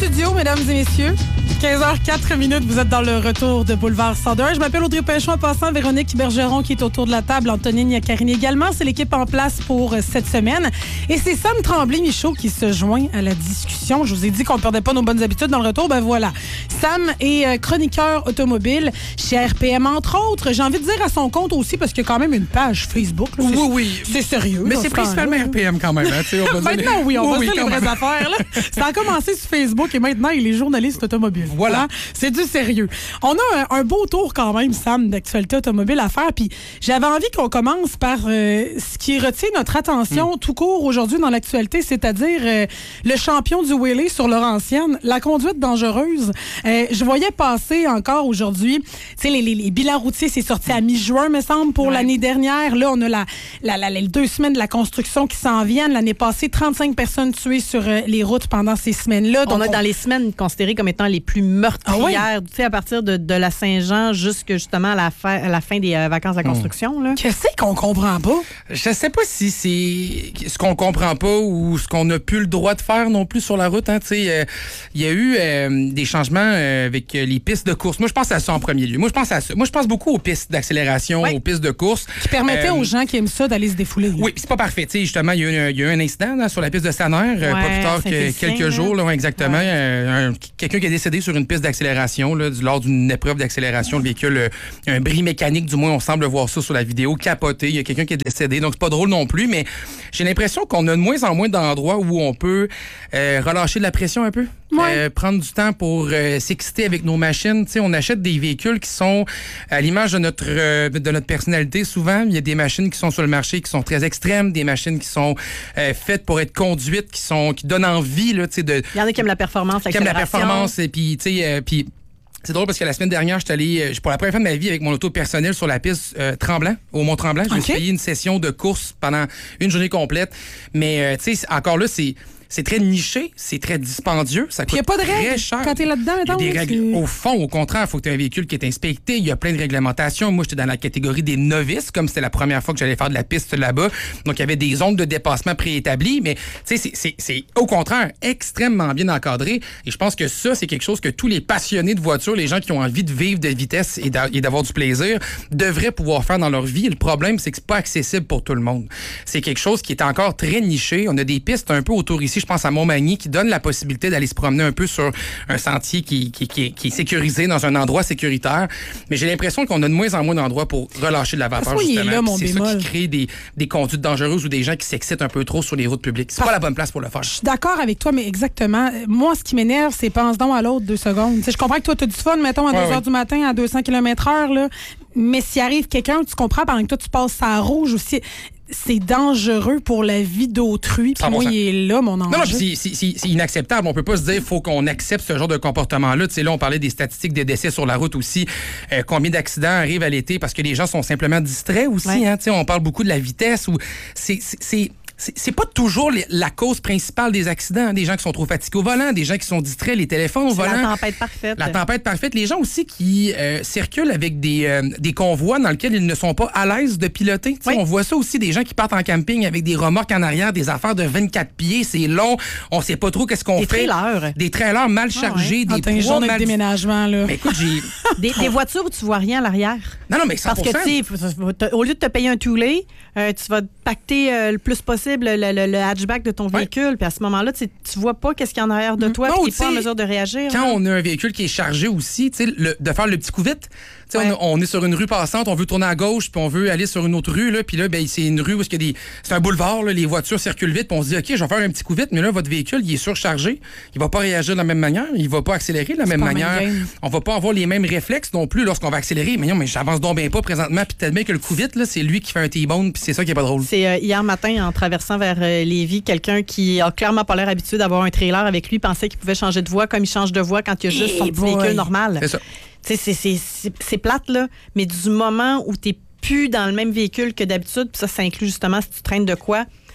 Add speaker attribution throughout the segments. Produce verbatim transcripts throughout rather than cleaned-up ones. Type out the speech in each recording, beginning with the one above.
Speaker 1: studio, mesdames et messieurs. quinze heures quatre minutes, vous êtes dans le retour de Boulevard cent deux. Je m'appelle Audrey Pêchon, en passant, Véronique Bergeron qui est autour de la table, Antonine Yacarini également. C'est l'équipe en place pour cette semaine. Et c'est Sam Tremblay-Michaud qui se joint à la discussion. Je vous ai dit qu'on ne perdait pas nos bonnes habitudes dans le retour. Ben voilà. Sam est chroniqueur automobile chez R P M, entre autres. J'ai envie de dire à son compte aussi, parce qu'il y a quand même une page Facebook. Là.
Speaker 2: Oui, oui.
Speaker 1: C'est sérieux.
Speaker 2: Mais c'est principalement R P M quand même. Hein, on va
Speaker 1: maintenant, oui, on
Speaker 2: oui,
Speaker 1: va
Speaker 2: oui,
Speaker 1: faire les vraies
Speaker 2: même.
Speaker 1: affaires. Là. Ça a commencé sur Facebook et maintenant, il est journaliste automobile.
Speaker 2: Voilà.
Speaker 1: Hein? C'est du sérieux. On a un, un beau tour quand même, Sam, d'actualité automobile à faire. Puis j'avais envie qu'on commence par euh, ce qui retient notre attention mm. tout court aujourd'hui dans l'actualité, c'est-à-dire euh, le champion du wheelie sur Laurentienne, la conduite dangereuse. Euh, je voyais passer encore aujourd'hui, tu sais, les, les, les bilans routiers, c'est sorti à mi-juin, me semble, pour ouais. l'année dernière. Là, on a la, la, la, les deux semaines de la construction qui s'en viennent. L'année passée, trente-cinq personnes tuées sur euh, les routes pendant ces semaines-là.
Speaker 3: Donc, on a on... dans les semaines considérées comme étant les plus meurtrières. Ah oui? Tu sais, à partir de, de la Saint-Jean jusque justement à la fin, à la fin des euh, vacances de la construction. Là.
Speaker 1: Qu'est-ce qu'on comprend pas?
Speaker 2: Je sais pas si c'est ce qu'on comprend pas ou ce qu'on n'a plus le droit de faire non plus sur la route. Hein. Tu sais, euh, il y a eu euh, des changements euh, avec les pistes de course. Moi, je pense à ça en premier lieu. Moi, je pense à ça. Moi, je pense beaucoup aux pistes d'accélération, oui. aux pistes de course.
Speaker 1: Qui permettaient euh, aux gens qui aiment ça d'aller se défouler. Là.
Speaker 2: Oui, c'est pas parfait. Tu sais, justement, il y, y a eu un incident là, sur la piste de Saner, ouais, pas plus tard que quelques là. jours, là, exactement. Ouais. Euh, un, quelqu'un qui est décédé sur une piste d'accélération là, lors d'une épreuve d'accélération. Le véhicule, euh, un bris mécanique, du moins, on semble voir ça sur la vidéo, capoté. Il y a quelqu'un qui est décédé, donc c'est pas drôle non plus, mais j'ai l'impression qu'on a de moins en moins d'endroits où on peut euh, relâcher de la pression un peu. Ouais. Euh, prendre du temps pour euh, s'exciter avec nos machines. T'sais, on achète des véhicules qui sont à l'image de notre euh, de notre personnalité. Souvent, il y a des machines qui sont sur le marché qui sont très extrêmes, des machines qui sont euh, faites pour être conduites, qui sont qui donnent envie là, tu sais de.
Speaker 3: Il y en a qui aiment la performance,
Speaker 2: qui aiment la performance et puis tu sais euh, puis c'est drôle parce que la semaine dernière, j'étais allé, pour la première fois de ma vie, avec mon auto personnel sur la piste euh, Tremblant, au Mont-Tremblant. Je me suis payé une session de course pendant une journée complète. Mais, euh, tu sais, encore là, c'est... C'est très niché, c'est très dispendieux, ça coûte
Speaker 1: très cher. Il n'y a pas de règles quand tu es là-dedans, mettons.
Speaker 2: Il y a des règles. Au fond, au contraire, il faut que tu aies un véhicule qui est inspecté. Il y a plein de réglementations. Moi, j'étais dans la catégorie des novices, comme c'était la première fois que j'allais faire de la piste là-bas. Donc, il y avait des zones de dépassement préétablies. Mais, tu sais, c'est, c'est au contraire extrêmement bien encadré. Et je pense que ça, c'est quelque chose que tous les passionnés de voiture, les gens qui ont envie de vivre de vitesse et d'avoir du plaisir, devraient pouvoir faire dans leur vie. Et le problème, c'est que c'est pas accessible pour tout le monde. C'est quelque chose qui est encore très niché. On a des pistes un peu autour ici. Je pense à Montmagny, qui donne la possibilité d'aller se promener un peu sur un sentier qui, qui, qui, qui est sécurisé dans un endroit sécuritaire. Mais j'ai l'impression qu'on a de moins en moins d'endroits pour relâcher de la vapeur,
Speaker 1: oui,
Speaker 2: justement.
Speaker 1: là, mon
Speaker 2: c'est
Speaker 1: bémol.
Speaker 2: ça qui crée des, des conduites dangereuses ou des gens qui s'excitent un peu trop sur les routes publiques. C'est Par... pas la bonne place pour le faire.
Speaker 1: Je suis d'accord avec toi, mais exactement. Moi, ce qui m'énerve, c'est pense donc à l'autre deux secondes. T'sais, je comprends que toi, tu as du fun, mettons, à ouais, deux heures ouais. du matin, à deux cents kilomètres heure, là. Mais s'il arrive quelqu'un, tu comprends, pendant que toi, tu passes à rouge aussi... C'est dangereux pour la vie d'autrui. Puis moi, il est là, mon enjeu.
Speaker 2: Non, non, c'est, c'est, c'est, c'est inacceptable. On peut pas se dire qu'il faut qu'on accepte ce genre de comportement-là. Tu sais, là, on parlait des statistiques des décès sur la route aussi. Euh, combien d'accidents arrivent à l'été parce que les gens sont simplement distraits aussi. Ouais. Hein, tu sais, on parle beaucoup de la vitesse. Ou c'est... c'est, c'est C'est, c'est pas toujours les, la cause principale des accidents. Des gens qui sont trop fatigués au volant, des gens qui sont distraits, les téléphones au
Speaker 3: c'est
Speaker 2: volant.
Speaker 3: La tempête parfaite.
Speaker 2: La tempête parfaite. Les gens aussi qui euh, circulent avec des, euh, des convois dans lesquels ils ne sont pas à l'aise de piloter. Oui. On voit ça aussi, des gens qui partent en camping avec des remorques en arrière, des affaires de vingt-quatre pieds, c'est long, on sait pas trop qu'est-ce qu'on
Speaker 3: des
Speaker 2: fait.
Speaker 3: Des trailers.
Speaker 2: Des trailers mal chargés, ah, ouais.
Speaker 1: des
Speaker 2: ah,
Speaker 1: poids mal... de déménagement, là.
Speaker 2: Mais écoute, j'ai...
Speaker 3: des, des voitures où tu vois rien à l'arrière.
Speaker 2: Non, non, mais cent pour cent.
Speaker 3: Parce que, tu sais, au lieu de te payer un toulet, euh, tu vas pacter euh, le plus possible le, le, le hatchback de ton véhicule. Ouais. Puis à ce moment-là, tu ne vois pas qu'est-ce qu'il y a en arrière de toi, tu n'es pas en mesure de réagir.
Speaker 2: Quand
Speaker 3: là.
Speaker 2: on a un véhicule qui est chargé aussi, le, de faire le petit coup vite. Ouais. On, on est sur une rue passante, on veut tourner à gauche, puis on veut aller sur une autre rue. Là, puis là, ben, c'est une rue où il y a des, c'est un boulevard, là, les voitures circulent vite, puis on se dit, OK, je vais faire un petit coup vite, mais là, votre véhicule, il est surchargé. Il va pas réagir de la même manière, il va pas accélérer de la même manière. Même on va pas avoir les mêmes réflexes non plus lorsqu'on va accélérer. Mais non, mais j'avance donc bien pas présentement, puis tellement que le coup vite, là, c'est lui qui fait un T-bone, puis c'est ça qui est pas drôle.
Speaker 3: C'est euh, hier matin, en traversant vers euh, Lévis, quelqu'un qui a clairement pas l'air habitué d'avoir un trailer avec lui pensait qu'il pouvait changer de voie comme il change de voie quand il y a juste son petit véhicule normal.
Speaker 2: C'est ça.
Speaker 3: C'est, c'est, c'est, c'est plate, là, mais du moment où tu n'es plus dans le même véhicule que d'habitude, puis ça, ça inclut justement si tu traînes de quoi,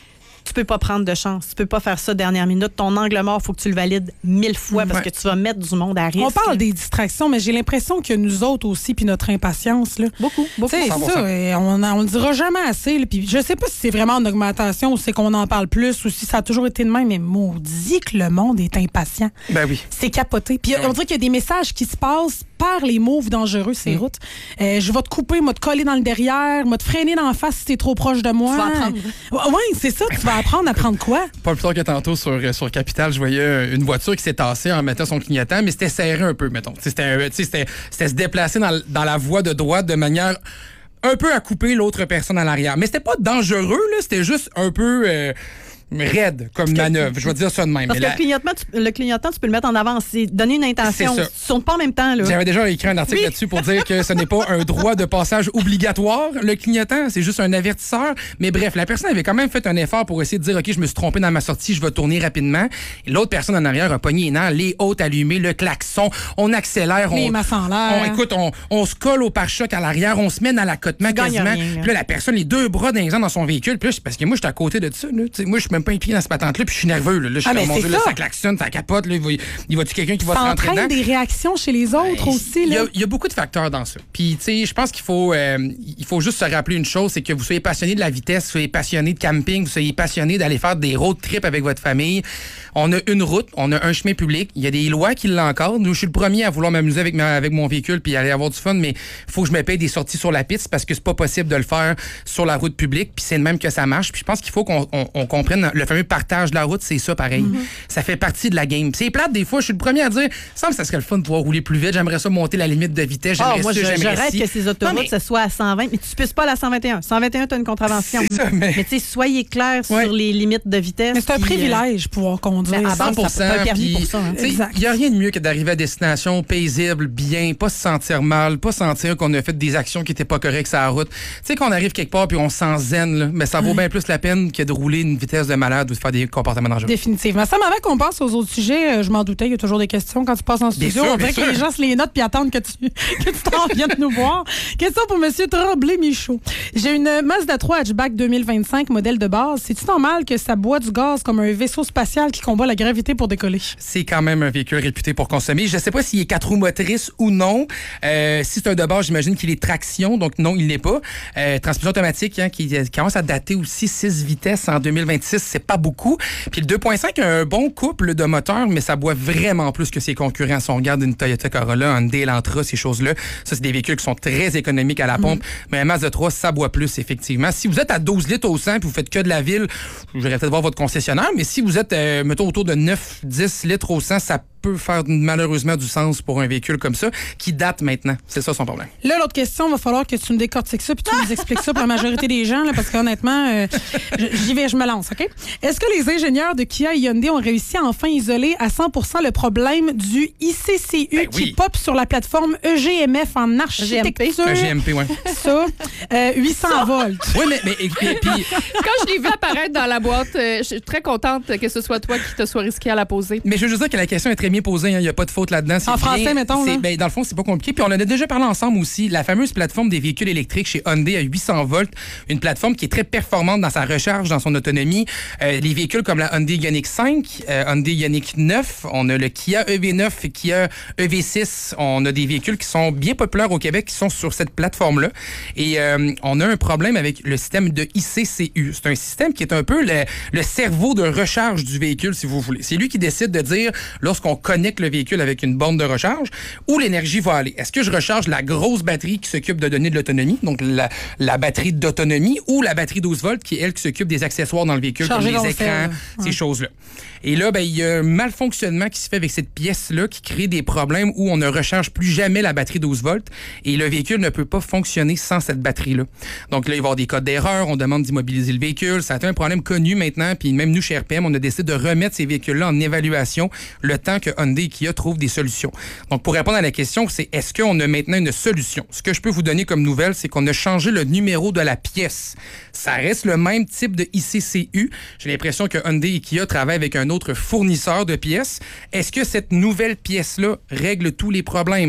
Speaker 3: tu peux pas prendre de chance. Tu peux pas faire ça dernière minute. Ton angle mort, il faut que tu le valides mille fois parce ouais. que tu vas mettre du monde à risque.
Speaker 1: On parle des distractions, mais j'ai l'impression que nous autres aussi, puis notre impatience. Là,
Speaker 3: beaucoup, beaucoup.
Speaker 1: C'est ça, on ne le dira jamais assez. Là, puis je sais pas si c'est vraiment en augmentation ou c'est qu'on en parle plus ou si ça a toujours été de même, mais maudit que le monde est impatient.
Speaker 2: Ben oui.
Speaker 1: C'est capoté. Puis on dirait qu'il y a des messages qui se passent par les moves dangereux, ces mmh. routes. Euh, je vais te couper, moi te coller dans le derrière, moi te freiner dans la face si t'es trop proche de moi.
Speaker 3: Tu vas apprendre.
Speaker 1: Oui, c'est ça. Tu vas apprendre à prendre quoi?
Speaker 2: Pas plus tard que tantôt sur, sur Capital, je voyais une voiture qui s'est tassée en mettant son clignotant, mais c'était serré un peu, mettons. C'était, c'était, c'était se déplacer dans, dans la voie de droite de manière un peu à couper l'autre personne à l'arrière. Mais c'était pas dangereux, là. C'était juste un peu... Euh, raide comme manœuvre, je vais dire ça de même.
Speaker 3: Parce
Speaker 2: mais
Speaker 3: que la... le, clignotement, tu, le clignotant, tu peux le mettre en avant. C'est donner une intention. Tu ne tournes pas en même temps. Là.
Speaker 2: J'avais déjà écrit un article oui. là-dessus pour dire que ce n'est pas un droit de passage obligatoire, le clignotant. C'est juste un avertisseur. Mais bref, la personne avait quand même fait un effort pour essayer de dire, OK, je me suis trompé dans ma sortie, je vais tourner rapidement. Et l'autre personne en arrière a pogné les nerfs, les hautes allumées, le klaxon, on accélère.
Speaker 1: Les
Speaker 2: on,
Speaker 1: masses en l'air.
Speaker 2: On, écoute, on, on se colle au pare-choc à l'arrière, on se met dans l'accotement quasiment. Rien, puis là, la personne, les deux bras d'un dans son véhicule. Puis là, parce que moi, j'étais à côté de ça. Là. Moi, je suis même pas impliqué dans ce patente-là. Puis je suis nerveux. Là, là je
Speaker 1: ah,
Speaker 2: suis
Speaker 1: mon
Speaker 2: Dieu, là, ça klaxonne, ça capote. Là, il va, il va-tu quelqu'un qui va
Speaker 1: ça
Speaker 2: se rentrer dedans?
Speaker 1: Ça entraîne des réactions chez les autres ben, aussi.
Speaker 2: Il y, y a beaucoup de facteurs dans ça. Puis, tu sais, je pense qu'il faut, euh, il faut juste se rappeler une chose, c'est que vous soyez passionné de la vitesse, vous soyez passionné de camping, vous soyez passionné d'aller faire des road trips avec votre famille. On a une route, on a un chemin public. Il y a des lois qui l'encadrent. Nous, je suis le premier à vouloir m'amuser avec, ma, avec mon véhicule puis aller avoir du fun, mais il faut que je me paye des sorties sur la piste parce que c'est pas possible de le faire sur la route publique. Puis c'est de même que ça marche. Puis je pense qu'il faut qu'on on, on comprenne le fameux partage de la route, c'est ça pareil. Mm-hmm. Ça fait partie de la game. C'est plate des fois, je suis le premier à dire, ça me ça serait le fun de pouvoir rouler plus vite, j'aimerais ça monter la limite de vitesse, j'aimerais
Speaker 3: oh, moi,
Speaker 2: ça,
Speaker 3: je,
Speaker 2: j'aimerais
Speaker 3: je rêve
Speaker 2: si.
Speaker 3: que ces autoroutes,
Speaker 2: non, mais...
Speaker 3: ça soit à cent vingt, mais tu ne puisses pas à la cent vingt et un. cent vingt et un, tu as une contravention.
Speaker 2: C'est ça, mais...
Speaker 3: mais tu sais, soyez clairs ouais. sur les limites de vitesse.
Speaker 1: Mais c'est un
Speaker 3: puis,
Speaker 1: privilège euh... pouvoir conduire.
Speaker 3: Ben, à
Speaker 2: cent pour cent.
Speaker 3: Ça, un permis
Speaker 2: puis,
Speaker 3: pour ça. Hein.
Speaker 2: Il n'y a rien de mieux que d'arriver à destination paisible, bien, pas se sentir mal, pas sentir qu'on a fait des actions qui n'étaient pas correctes sur la route. Tu sais, qu'on arrive quelque part puis on se sent zen, là, mais ça vaut bien plus la peine que de rouler une vitesse de malade ou de faire des comportements dangereux.
Speaker 1: Définitivement. Ça, mais avant qu'on passe aux autres sujets, je m'en doutais, il y a toujours des questions quand tu passes en studio.
Speaker 2: Sûr,
Speaker 1: on dirait que les gens se les notent puis attendent que tu, que tu t'en viennes nous voir. Question pour M. Tremblay-Michaud. J'ai une Mazda trois hatchback deux mille vingt-cinq, modèle de base. C'est-tu normal que ça boit du gaz comme un vaisseau spatial qui combat la gravité pour décoller?
Speaker 2: C'est quand même un véhicule réputé pour consommer. Je ne sais pas s'il est quatre roues motrices ou non. Euh, si c'est un de base, j'imagine qu'il est traction, donc non, il n'est pas. Euh, transmission automatique, hein, qui, qui commence à dater aussi six vitesses en deux mille vingt-six, c'est pas beaucoup. Puis le deux virgule cinq a un bon couple de moteurs, mais ça boit vraiment plus que ses concurrents. Si on regarde une Toyota Corolla, Hyundai Elantra, ces choses-là, ça, c'est des véhicules qui sont très économiques à la pompe. Mm. Mais un Mazda trois, ça boit plus, effectivement. Si vous êtes à douze litres au cent et vous faites que de la ville, je vais peut-être voir votre concessionnaire, mais si vous êtes, euh, mettons, autour de neuf dix litres au cent, ça peut faire malheureusement du sens pour un véhicule comme ça, qui date maintenant. C'est ça son problème.
Speaker 1: Là, l'autre question, il va falloir que tu me décortiques ça puis tu nous expliques ça pour la majorité des gens, là, parce qu'honnêtement, euh, j'y vais, je me lance, OK? Est-ce que les ingénieurs de Kia et Hyundai ont réussi à enfin isoler à cent pour cent le problème du I C C U ben oui. qui pop sur la plateforme E G M F en architecture?
Speaker 2: E G M P, oui.
Speaker 1: Ça, euh, huit cents ça. volts.
Speaker 2: Oui, mais... mais et, et, puis...
Speaker 4: Quand je l'ai vu apparaître dans la boîte, euh, je suis très contente que ce soit toi qui te sois risqué à la poser.
Speaker 2: Mais je veux juste dire que la question est très bien posée. Il hein. n'y a pas de faute là-dedans. C'est
Speaker 1: en
Speaker 2: bien,
Speaker 1: français, mettons. Là.
Speaker 2: Ben, dans le fond, c'est pas compliqué. Puis on en a déjà parlé ensemble aussi. La fameuse plateforme des véhicules électriques chez Hyundai à huit cents volts, une plateforme qui est très performante dans sa recharge, dans son autonomie. Euh, les véhicules comme la Hyundai Ioniq cinq, euh, Hyundai Ioniq neuf, on a le Kia E V neuf et Kia E V six. On a des véhicules qui sont bien populaires au Québec, qui sont sur cette plateforme-là. Et euh, on a un problème avec le système de I C C U. C'est un système qui est un peu le, le cerveau de recharge du véhicule, si vous voulez. C'est lui qui décide de dire, lorsqu'on connecte le véhicule avec une borne de recharge, où l'énergie va aller. Est-ce que je recharge la grosse batterie qui s'occupe de donner de l'autonomie, donc la, la batterie d'autonomie, ou la batterie douze volts qui est elle qui s'occupe des accessoires dans le véhicule, Charger comme les écrans, ces ouais. choses-là. Et là, ben, il y a un malfonctionnement qui se fait avec cette pièce-là qui crée des problèmes où on ne recharge plus jamais la batterie douze volts et le véhicule ne peut pas fonctionner sans cette batterie-là. Donc là, il va y avoir des codes d'erreur, on demande d'immobiliser le véhicule. Ça a été un problème connu maintenant, puis même nous, chez R P M, on a décidé de remettre ces véhicules-là en évaluation le temps que Hyundai et Kia trouvent des solutions. Donc, pour répondre à la question, c'est est-ce qu'on a maintenant une solution? Ce que je peux vous donner comme nouvelle, c'est qu'on a changé le numéro de la pièce. Ça reste le même type de I C C U. J'ai l'impression que Hyundai et Kia travaillent avec un autre fournisseur de pièces. Est-ce que cette nouvelle pièce-là règle tous les problèmes?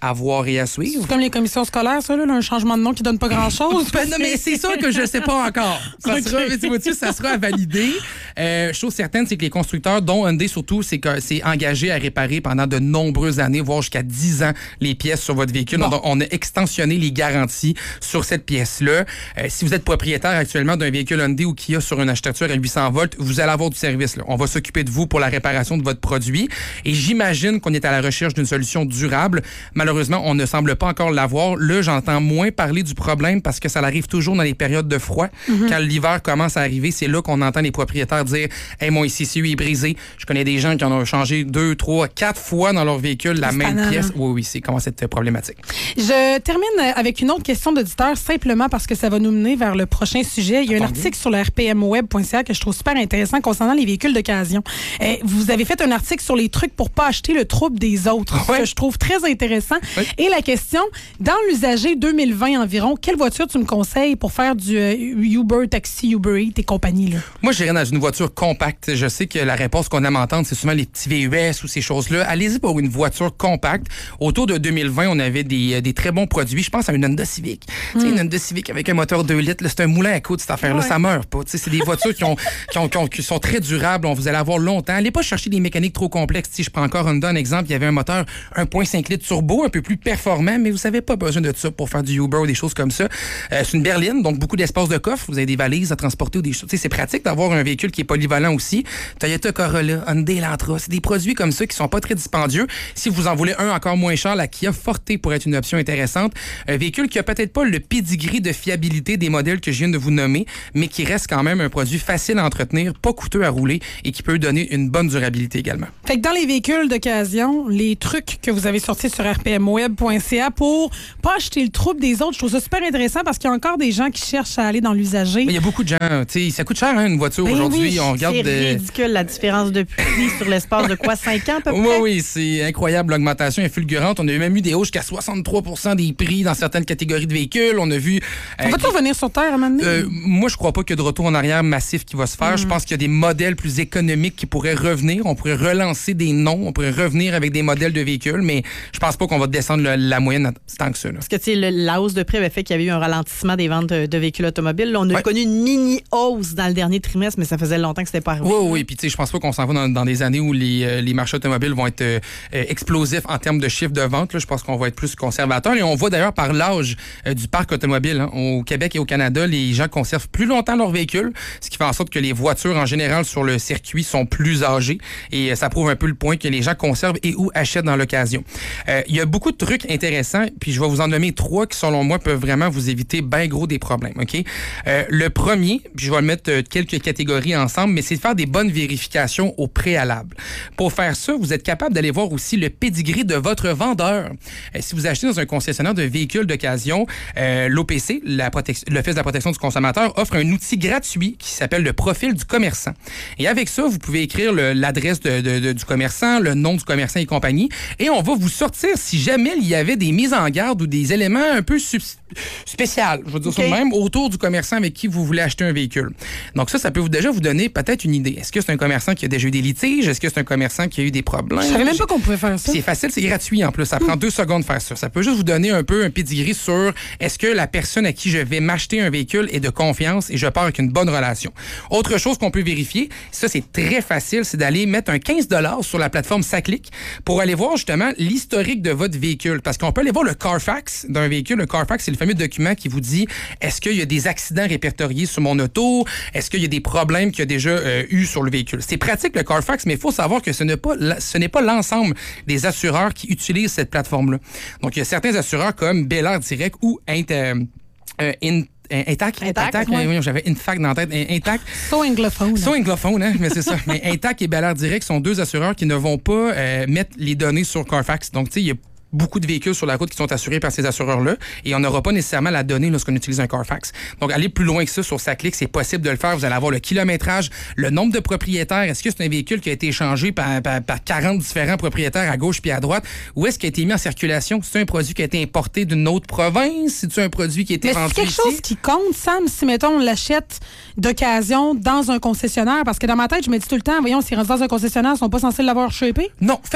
Speaker 2: voir et à suivre.
Speaker 1: C'est comme les commissions scolaires, ça, là, un changement de nom qui donne pas grand-chose.
Speaker 2: Ben non, mais c'est ça que je ne sais pas encore. Ça, okay. sera, tu vois-tu, ça sera à valider. Euh, chose certaine, c'est que les constructeurs, dont Hyundai surtout, c'est que c'est engagé à réparer pendant de nombreuses années, voire jusqu'à dix ans, les pièces sur votre véhicule. Bon. Donc, on a extensionné les garanties sur cette pièce-là. Euh, si vous êtes propriétaire actuellement d'un véhicule Hyundai ou Kia sur une achetature à huit cents volts, vous allez avoir du service. Là. On va s'occuper de vous pour la réparation de votre produit. Et j'imagine qu'on est à la recherche d'une solution durable. Malheureusement, on ne semble pas encore l'avoir. Là, j'entends moins parler du problème parce que ça arrive toujours dans les périodes de froid. Mm-hmm. Quand l'hiver commence à arriver, c'est là qu'on entend les propriétaires dire « Hey, mon I C C U est brisé. » Je connais des gens qui en ont changé deux, trois, quatre fois dans leur véhicule la même banane. Pièce. Oui, oui, c'est comment c'est problématique.
Speaker 1: Je termine avec une autre question d'auditeur, simplement parce que ça va nous mener vers le prochain sujet. Il y a un Attendez. article sur le r p m web point c a que je trouve super intéressant concernant les véhicules d'occasion. Eh, vous avez fait un article sur les trucs pour pas acheter le trouble des autres, ouais. que je trouve très intéressant. Oui. Et la question, dans l'usager deux mille vingt environ, quelle voiture tu me conseilles pour faire du euh, Uber, Taxi, Uber Eats et compagnie? Là?
Speaker 2: Moi, j'irais dans une voiture compacte. Je sais que la réponse qu'on aime entendre, c'est souvent les petits V U S ou ces choses-là. Allez-y pour une voiture compacte. Autour de deux mille vingt, on avait des, des très bons produits. Je pense à une Honda Civic. Mm. Tu sais, une Honda Civic avec un moteur deux litres, là, c'est un moulin à coups de cette affaire-là. Ouais. Ça meurt pas. Tu sais, c'est des voitures qui, ont, qui, ont, qui, ont, qui sont très durables. On vous allez avoir longtemps. Allez pas chercher des mécaniques trop complexes. Si je prends encore Honda, un exemple, il y avait un moteur un virgule cinq litres turbo, un peu plus performant, mais vous n'avez pas besoin de ça pour faire du Uber ou des choses comme ça. Euh, c'est une berline, donc beaucoup d'espace de coffre. Vous avez des valises à transporter ou des choses. Tu sais, c'est pratique d'avoir un véhicule qui est polyvalent aussi. Toyota Corolla, Hyundai Elantra, c'est des produits comme ça qui sont pas très dispendieux. Si vous en voulez un encore moins cher, la Kia Forte pourrait être une option intéressante. Un véhicule qui a peut-être pas le pedigree de fiabilité des modèles que je viens de vous nommer, mais qui reste quand même un produit facile à entretenir, pas coûteux à rouler et qui peut donner une bonne durabilité également.
Speaker 1: Fait que dans les véhicules d'occasion, les trucs que vous avez sortis sur r p m web point c a pour pas acheter le trouble des autres, je trouve ça super intéressant parce qu'il y a encore des gens qui cherchent à aller dans l'usager.
Speaker 2: Il y a beaucoup de gens, tu sais, ça coûte cher hein, une voiture ben aujourd'hui.
Speaker 3: Oui,
Speaker 2: on regarde
Speaker 3: c'est
Speaker 2: de...
Speaker 3: ridicule la différence de prix sur l'espace de quoi, cinq ans à peu près?
Speaker 2: Oui, oui, c'est incroyable, l'augmentation est fulgurante. On a même eu des hausses jusqu'à soixante-trois pour cent des prix dans certaines catégories de véhicules. On a vu...
Speaker 1: Euh, on va-tu revenir sur Terre à un moment donné?
Speaker 2: Euh, moi, je crois pas qu'il y a de retour en arrière massif qui va se faire. Mm. Je pense qu'il y a des modèles plus économiques qui pourraient revenir. On pourrait relancer des noms. On pourrait revenir avec des modèles de véhicules, mais je pense pas qu'on va descendre le, la moyenne tant que ça. Là.
Speaker 3: Parce que, tu sais, la hausse de prix avait fait qu'il y avait eu un ralentissement des ventes de, de véhicules automobiles. Là, on a ouais. connu une mini-hausse dans le dernier trimestre, mais ça faisait longtemps que c'était pas arrivé.
Speaker 2: Oui, oui. Puis, tu sais, je pense pas qu'on s'en va dans, dans des années où les, euh, les marchés automobiles vont être euh, explosifs en termes de chiffre de vente. Là. Je pense qu'on va être plus conservateur. Et on voit d'ailleurs par l'âge euh, du parc automobile. Hein. Au Québec et au Canada, les gens conservent plus longtemps leurs véhicules, ce qui fait en sorte que les voitures, en général, sur le circuit sont plus âgées. Et euh, ça prouve un peu le point que les gens conservent et ou achètent dans l'occasion. Euh, il y a beaucoup de trucs intéressants, puis je vais vous en nommer trois qui, selon moi, peuvent vraiment vous éviter bien gros des problèmes. OK? Euh, le premier, puis je vais mettre euh, quelques catégories ensemble, mais c'est de faire des bonnes vérifications au préalable. Pour faire ça, vous êtes capable d'aller voir aussi le pédigré de votre vendeur. Euh, si vous achetez dans un concessionnaire de véhicules d'occasion, euh, l'O P C, la protection, l'Office de la protection du consommateur, offre un outil gratuit qui s'appelle le profil du commerçant. Et avec ça, vous pouvez écrire le, l'adresse de, de, de, du commerçant, le nom du commerçant et compagnie, et on va vous sortir si jamais il y avait des mises en garde ou des éléments un peu sub- spéciaux, je veux dire okay. ça de même, autour du commerçant avec qui vous voulez acheter un véhicule. Donc ça, ça peut vous déjà vous donner peut-être une idée. Est-ce que c'est un commerçant qui a déjà eu des litiges? Est-ce que c'est un commerçant qui a eu des problèmes?
Speaker 1: Je savais même pas qu'on pouvait faire ça.
Speaker 2: C'est facile, c'est gratuit en plus. Ça prend mmh. deux secondes de faire ça. Ça peut juste vous donner un peu un pédigré sur est-ce que la personne à qui je vais m'acheter un véhicule est de confiance et je pars avec une bonne relation. Autre chose qu'on peut vérifier, ça c'est très facile, c'est d'aller mettre un quinze dollars sur la plateforme SACLIC pour aller voir justement l'historique de votre véhicule. Parce qu'on peut aller voir le Carfax d'un véhicule. Le Carfax, c'est le fameux document qui vous dit est-ce qu'il y a des accidents répertoriés sur mon auto? Est-ce qu'il y a des problèmes qu'il y a déjà euh, eu sur le véhicule? C'est pratique le Carfax, mais il faut savoir que ce n'est pas, ce n'est pas l'ensemble des assureurs qui utilisent cette plateforme-là. Donc, il y a certains assureurs comme Bel Air Direct ou Inter, euh, In, Intact,
Speaker 3: Intact,
Speaker 2: Intact
Speaker 3: ouais.
Speaker 2: oui, j'avais Infact dans la tête. Intact.
Speaker 1: So anglophone.
Speaker 2: So anglophone, hein, mais c'est ça. Mais Intact et Bel Air Direct sont deux assureurs qui ne vont pas euh, mettre les données sur Carfax. Donc, tu sais, il y a beaucoup de véhicules sur la route qui sont assurés par ces assureurs-là et on n'aura pas nécessairement la donnée lorsqu'on utilise un Carfax. Donc, aller plus loin que ça sur SACLIC, c'est possible de le faire. Vous allez avoir le kilométrage, le nombre de propriétaires. Est-ce que c'est un véhicule qui a été échangé par, par, par quarante différents propriétaires à gauche puis à droite? Ou est-ce qu'il a été mis en circulation? C'est un produit qui a été importé d'une autre province? C'est-tu un produit qui a été
Speaker 1: Mais
Speaker 2: vendu
Speaker 1: c'est quelque
Speaker 2: ici?
Speaker 1: chose qui compte, Sam, si, mettons, on l'achète d'occasion dans un concessionnaire? Parce que dans ma tête, je me dis tout le temps, voyons, s'ils rentrent dans un concessionnaire, ils sont pas censés l'avoir shapé?
Speaker 2: Non, faites-les.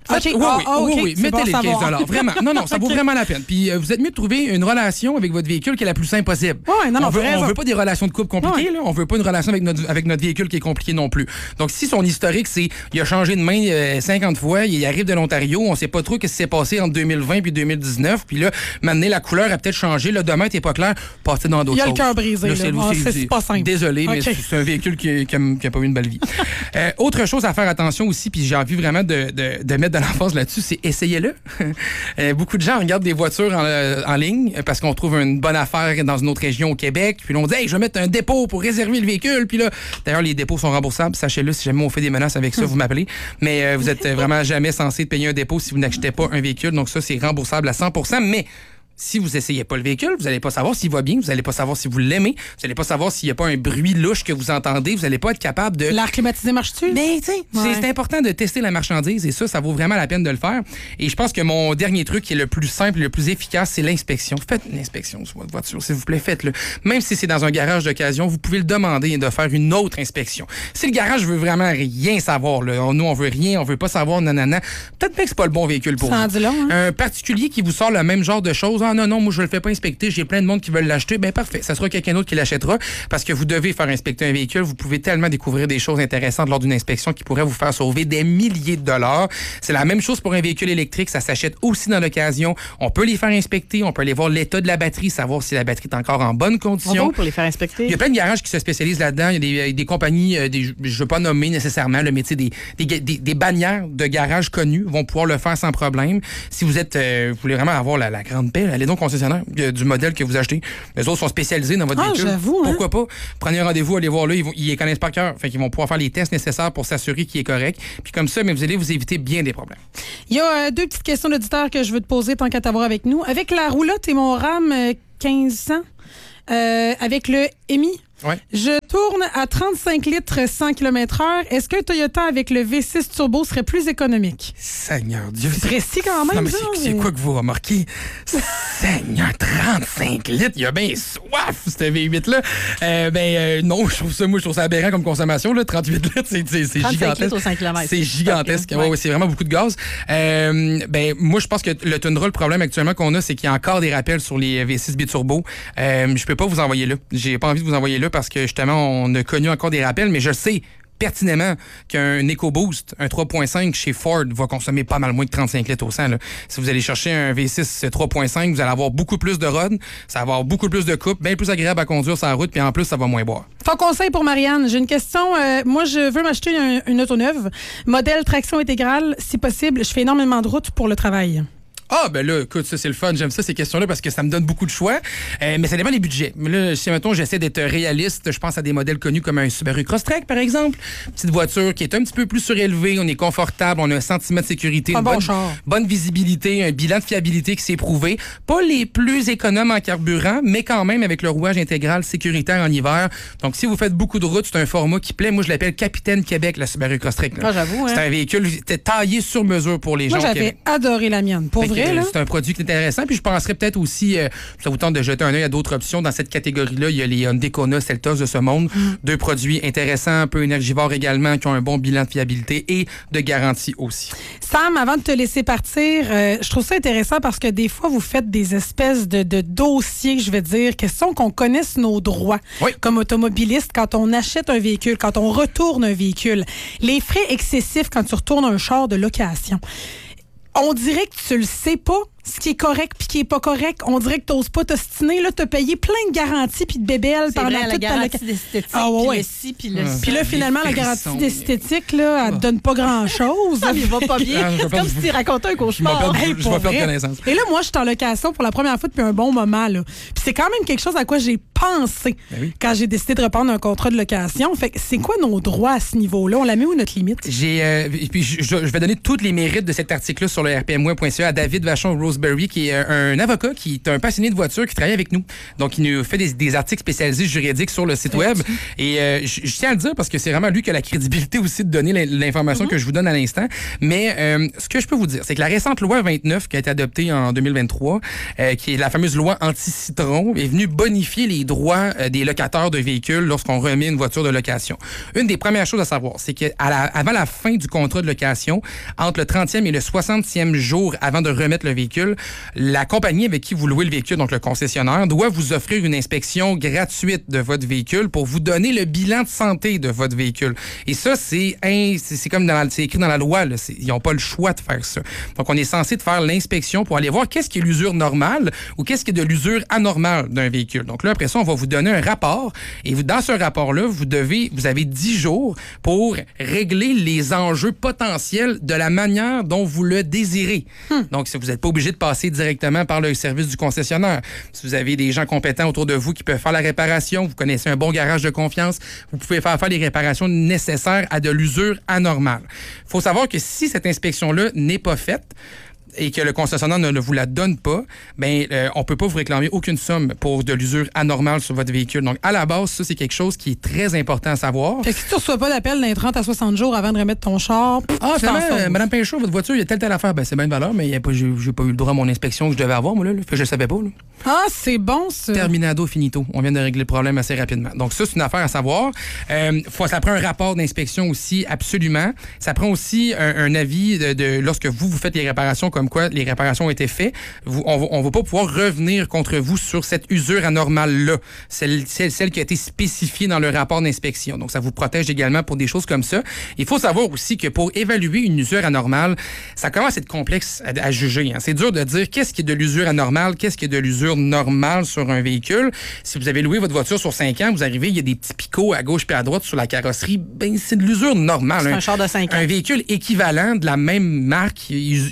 Speaker 1: OK.
Speaker 2: Oui,
Speaker 1: Ah,
Speaker 2: oui,
Speaker 1: ah,
Speaker 2: oui,
Speaker 1: OK.
Speaker 2: oui.
Speaker 1: C'est bon
Speaker 2: Mettez
Speaker 1: à
Speaker 2: les
Speaker 1: savoir.
Speaker 2: quinze Vraiment. Non, non, ça vaut
Speaker 1: OK.
Speaker 2: vraiment la peine. Puis euh, vous êtes mieux de trouver une relation avec votre véhicule qui est la plus simple possible.
Speaker 1: Ouais, non, non,
Speaker 2: on veut,
Speaker 1: t'as
Speaker 2: on
Speaker 1: raison.
Speaker 2: veut pas des relations de couple compliquées,
Speaker 1: Ouais.
Speaker 2: là. On veut pas une relation avec notre, avec notre véhicule qui est compliquée non plus. Donc, si son historique, c'est il a changé de main euh, cinquante fois, il arrive de l'Ontario, on sait pas trop ce qui s'est passé entre deux mille vingt puis deux mille dix-neuf, puis là, maintenant, la couleur a peut-être changé, le domaine t'es pas clair, passez dans d'autres
Speaker 1: Il y a
Speaker 2: choses.
Speaker 1: le cœur brisé, là.
Speaker 2: c'est-
Speaker 1: Ah,
Speaker 2: c'est-
Speaker 1: c'est-
Speaker 2: c'est-
Speaker 1: c'est pas simple.
Speaker 2: Désolé, mais
Speaker 1: OK.
Speaker 2: c'est c'est un véhicule qui, qui, a, qui a pas eu une belle vie. Euh, autre chose à faire attention aussi, puis j'ai envie vraiment de, de, de mettre de l'emphase là-dessus, c'est essayez-le. Euh, beaucoup de gens regardent des voitures en, euh, en ligne parce qu'on trouve une bonne affaire dans une autre région au Québec, puis là, on dit hey, je vais mettre un dépôt pour réserver le véhicule, puis là, d'ailleurs, les dépôts sont remboursables, sachez-le, si jamais on fait des menaces avec ça, vous m'appelez, mais euh, vous êtes vraiment jamais censé payer un dépôt si vous n'achetez pas un véhicule, donc ça, c'est remboursable à cent pour cent, mais si vous essayez pas le véhicule, vous n'allez pas savoir s'il va bien, vous n'allez pas savoir si vous l'aimez, vous n'allez pas savoir s'il n'y a pas un bruit louche que vous entendez, vous n'allez pas être capable de...
Speaker 1: L'air climatisé marche-tu?
Speaker 2: Mais tu sais, c'est-
Speaker 1: Ouais.
Speaker 2: c'est important de tester la marchandise et ça, ça vaut vraiment la peine de le faire. Et je pense que mon dernier truc qui est le plus simple et le plus efficace, c'est l'inspection. Faites une inspection sur votre voiture, s'il vous plaît, faites-le. Même si c'est dans un garage d'occasion, vous pouvez le demander de faire une autre inspection. Si le garage veut vraiment rien savoir, là, nous on veut rien, on veut pas savoir, nanana, peut-être bien que c'est pas le bon véhicule pour
Speaker 1: Ça en
Speaker 2: vous.
Speaker 1: dit long, hein?
Speaker 2: Un particulier qui vous sort le même genre de choses, ah non, non, moi je le fais pas inspecter, j'ai plein de monde qui veulent l'acheter, ben parfait, ça sera quelqu'un d'autre qui l'achètera parce que vous devez faire inspecter un véhicule, vous pouvez tellement découvrir des choses intéressantes lors d'une inspection qui pourraient vous faire sauver des milliers de dollars. C'est la même chose pour un véhicule électrique, ça s'achète aussi dans l'occasion. On peut les faire inspecter, on peut aller voir l'état de la batterie, savoir si la batterie est encore en bonne condition.
Speaker 3: Bravo pour les faire inspecter.
Speaker 2: Il y a plein de garages qui se spécialisent là-dedans. Il y a des, des compagnies, euh, des, je ne veux pas nommer nécessairement, le métier des, des, des, des bannières de garages connus vont pouvoir le faire sans problème. Si vous êtes, euh, vous voulez vraiment avoir la, la grande paix, allez donc au concessionnaire euh, du modèle que vous achetez. Les autres sont spécialisés dans votre
Speaker 1: Ah,
Speaker 2: véhicule.
Speaker 1: j'avoue, hein?
Speaker 2: Pourquoi pas? Prenez un rendez-vous, allez voir là, ils, vont, ils les connaissent par cœur. Fait qu'ils vont pouvoir faire les tests nécessaires pour s'assurer qu'il est correct. Puis comme ça, mais vous allez vous éviter bien des problèmes.
Speaker 1: Il y a euh, deux petites questions d'auditeurs que je veux te poser tant qu'à t'avoir avec nous. Avec la roulotte et mon RAM euh, quinze cents, euh, avec le E M I,
Speaker 2: Ouais.
Speaker 1: je tourne à trente-cinq litres cent kilomètres heure. Est-ce qu'un Toyota avec le V six Turbo serait plus économique?
Speaker 2: Seigneur Dieu.
Speaker 1: C'est précis quand même,
Speaker 2: Non, mais
Speaker 1: ça,
Speaker 2: c'est- c'est
Speaker 1: mais-
Speaker 2: quoi que vous remarquez? Seigneur, trente-cinq litres, il a bien soif, ce V huit-là. Euh, ben euh, non, je trouve ça, moi, je trouve ça aberrant comme consommation. Là. trente-huit litres, c'est c'est- c'est
Speaker 3: trente-cinq
Speaker 2: gigantesque.
Speaker 3: litres au cinq kilomètres.
Speaker 2: C'est gigantesque.
Speaker 3: Ouais.
Speaker 2: Ouais, ouais, c'est vraiment beaucoup de gaz. Euh, ben, moi, je pense que le Tundra, le problème actuellement qu'on a, c'est qu'il y a encore des rappels sur les V six biturbo. Euh, je peux pas vous envoyer là. J'ai pas envie de vous envoyer là parce que justement, on a connu encore des rappels, mais je sais pertinemment qu'un EcoBoost, un trois point cinq chez Ford va consommer pas mal moins que trente-cinq litres au cent. Là. Si vous allez chercher un V six trois point cinq, vous allez avoir beaucoup plus de rod, ça va avoir beaucoup plus de coupe, bien plus agréable à conduire sur la route, puis en plus, ça va moins boire.
Speaker 1: Ton conseil pour Marianne, j'ai une question. Euh, moi, je veux m'acheter un- une auto neuve. Modèle traction intégrale, si possible. Je fais énormément de route pour le travail.
Speaker 2: Ah, ben là, écoute, ça, c'est le fun. J'aime ça, ces questions-là, parce que ça me donne beaucoup de choix. Euh, mais ça dépend des budgets. Mais là, si, mettons, j'essaie d'être réaliste, je pense à des modèles connus comme un Subaru Crosstrek, par exemple. Petite voiture qui est un petit peu plus surélevée, on est confortable, on a un sentiment de sécurité,
Speaker 1: Un
Speaker 2: une
Speaker 1: bon
Speaker 2: bonne,
Speaker 1: char.
Speaker 2: bonne visibilité, un bilan de fiabilité qui s'est prouvé. Pas les plus économes en carburant, mais quand même avec le rouage intégral sécuritaire en hiver. Donc, si vous faites beaucoup de routes, c'est un format qui plaît. Moi, je l'appelle Capitaine Québec, la Subaru Crosstrek. là.
Speaker 3: Ah, j'avoue, hein.
Speaker 2: C'est un véhicule qui était taillé sur mesure pour les
Speaker 1: Moi,
Speaker 2: gens au
Speaker 1: j'avais
Speaker 2: Québec.
Speaker 1: adoré la mienne. Pour
Speaker 2: Fait que,
Speaker 1: vrai,
Speaker 2: euh,
Speaker 1: là.
Speaker 2: c'est un produit qui est intéressant. Puis je penserais peut-être aussi, euh, ça vous tente de jeter un œil à d'autres options. Dans cette catégorie-là, il y a les Hyundai Kona, Seltos de ce monde.
Speaker 1: Mm.
Speaker 2: Deux produits intéressants, un peu énergivores également, qui ont un bon bilan de fiabilité et de garantie aussi.
Speaker 1: Sam, avant de te laisser partir, euh, je trouve ça intéressant parce que des fois, vous faites des espèces de, de dossiers, je vais dire, question qu'on connaisse nos droits
Speaker 2: Oui.
Speaker 1: comme automobiliste quand on achète un véhicule, quand on retourne un véhicule. Les frais excessifs quand tu retournes un char de location. On dirait que tu le sais pas, ce qui est correct puis qui est pas correct. On dirait que t'oses pas t'ostiner. Là, t'as payé plein de garanties puis de bébelles
Speaker 3: C'est
Speaker 1: pendant
Speaker 3: vrai, la
Speaker 1: toute ta
Speaker 3: garantie
Speaker 1: location.
Speaker 3: d'esthétique,
Speaker 1: Ah, ouais,
Speaker 3: puis
Speaker 1: ouais.
Speaker 3: le ci, puis le
Speaker 2: Ah.
Speaker 3: ça.
Speaker 1: Puis là,
Speaker 2: Des
Speaker 1: finalement, la
Speaker 2: frissons.
Speaker 1: garantie d'esthétique, là, elle te donne pas grand-chose.
Speaker 3: Ah, mais il va pas bien.
Speaker 2: Ah, je vais
Speaker 3: C'est
Speaker 2: pas-
Speaker 3: comme si tu racontais un
Speaker 2: Je vais
Speaker 3: cauchemar.
Speaker 2: perdre,
Speaker 1: Hey,
Speaker 2: je
Speaker 1: pour
Speaker 2: vais perdre
Speaker 1: vrai.
Speaker 2: connaissance.
Speaker 1: Et là, moi, je suis en location pour la première fois depuis un bon moment. Là. Puis c'est quand même quelque chose à quoi j'ai pensé
Speaker 2: Ben oui.
Speaker 1: quand j'ai décidé de reprendre un contrat de location. Fait que c'est quoi nos droits à ce niveau-là? On la met où, notre limite?
Speaker 2: J'ai, euh, et puis je, je- je vais donner tous les mérites de cet article-là sur le r p m w point c a à David Vachon, Rose Salisbury, qui est un avocat, qui est un passionné de voitures, qui travaille avec nous. Donc, il nous fait des, des articles spécialisés juridiques sur le site web. Et euh, je, je tiens à le dire parce que c'est vraiment lui qui a la crédibilité aussi de donner l'information mm-hmm. que je vous donne à l'instant. Mais euh, ce que je peux vous dire, c'est que la récente loi vingt-neuf qui a été adoptée en deux mille vingt-trois, euh, qui est la fameuse loi anti-citron, est venue bonifier les droits euh, des locataires de véhicules lorsqu'on remet une voiture de location. Une des premières choses à savoir, c'est qu'avant la fin du contrat de location, entre le trentième et le soixantième jour avant de remettre le véhicule, la compagnie avec qui vous louez le véhicule, donc le concessionnaire, doit vous offrir une inspection gratuite de votre véhicule pour vous donner le bilan de santé de votre véhicule. Et ça, c'est c'est comme dans, c'est écrit dans la loi. Là, ils n'ont pas le choix de faire ça. Donc, on est censé de faire l'inspection pour aller voir qu'est-ce qui est l'usure normale ou qu'est-ce qui est de l'usure anormale d'un véhicule. Donc là, après ça, on va vous donner un rapport. Et vous, dans ce rapport-là, vous devez, vous avez dix jours pour régler les enjeux potentiels de la manière dont vous le désirez. Hum. Donc, si vous n'êtes pas obligé de passer directement par le service du concessionnaire, si vous avez des gens compétents autour de vous qui peuvent faire la réparation, vous connaissez un bon garage de confiance, vous pouvez faire faire les réparations nécessaires à de l'usure anormale. Il faut savoir que si cette inspection-là n'est pas faite, et que le concessionnaire ne, ne vous la donne pas, ben euh, on peut pas vous réclamer aucune somme pour de l'usure anormale sur votre véhicule. Donc, à la base, ça, c'est quelque chose qui est très important à savoir.
Speaker 1: Fait que si tu reçois pas d'appel dans les trente à soixante jours avant de remettre ton char...
Speaker 2: Ah, finalement, euh, Mme Pinchot, votre voiture, il y a telle, telle affaire. Ben, c'est bien de valeur, mais j'ai, j'ai pas eu le droit à mon inspection que je devais avoir, moi, là. là. Fait que je le savais pas, là.
Speaker 1: Ah, c'est bon, ça.
Speaker 2: Terminado, finito. On vient de régler le problème assez rapidement. Donc, ça, c'est une affaire à savoir. Euh, faut, ça prend un rapport d'inspection aussi, absolument. Ça prend aussi un, un avis de, de... Lorsque vous, vous faites les réparations, comme quoi les réparations ont été faites, vous, on ne va pas pouvoir revenir contre vous sur cette usure anormale-là. Celle, celle, celle qui a été spécifiée dans le rapport d'inspection. Donc, ça vous protège également pour des choses comme ça. Il faut savoir aussi que pour évaluer une usure anormale, ça commence à être complexe à, à juger. Hein. C'est dur de dire qu'est-ce qui est de l'usure anormale, qu'est-ce qui est de l'usure normale sur un véhicule. Si vous avez loué votre voiture sur cinq ans, vous arrivez, il y a des petits picots à gauche puis à droite sur la carrosserie, ben c'est de l'usure normale.
Speaker 3: C'est un,
Speaker 2: un
Speaker 3: char de cinq ans.
Speaker 2: Un véhicule équivalent de la même marque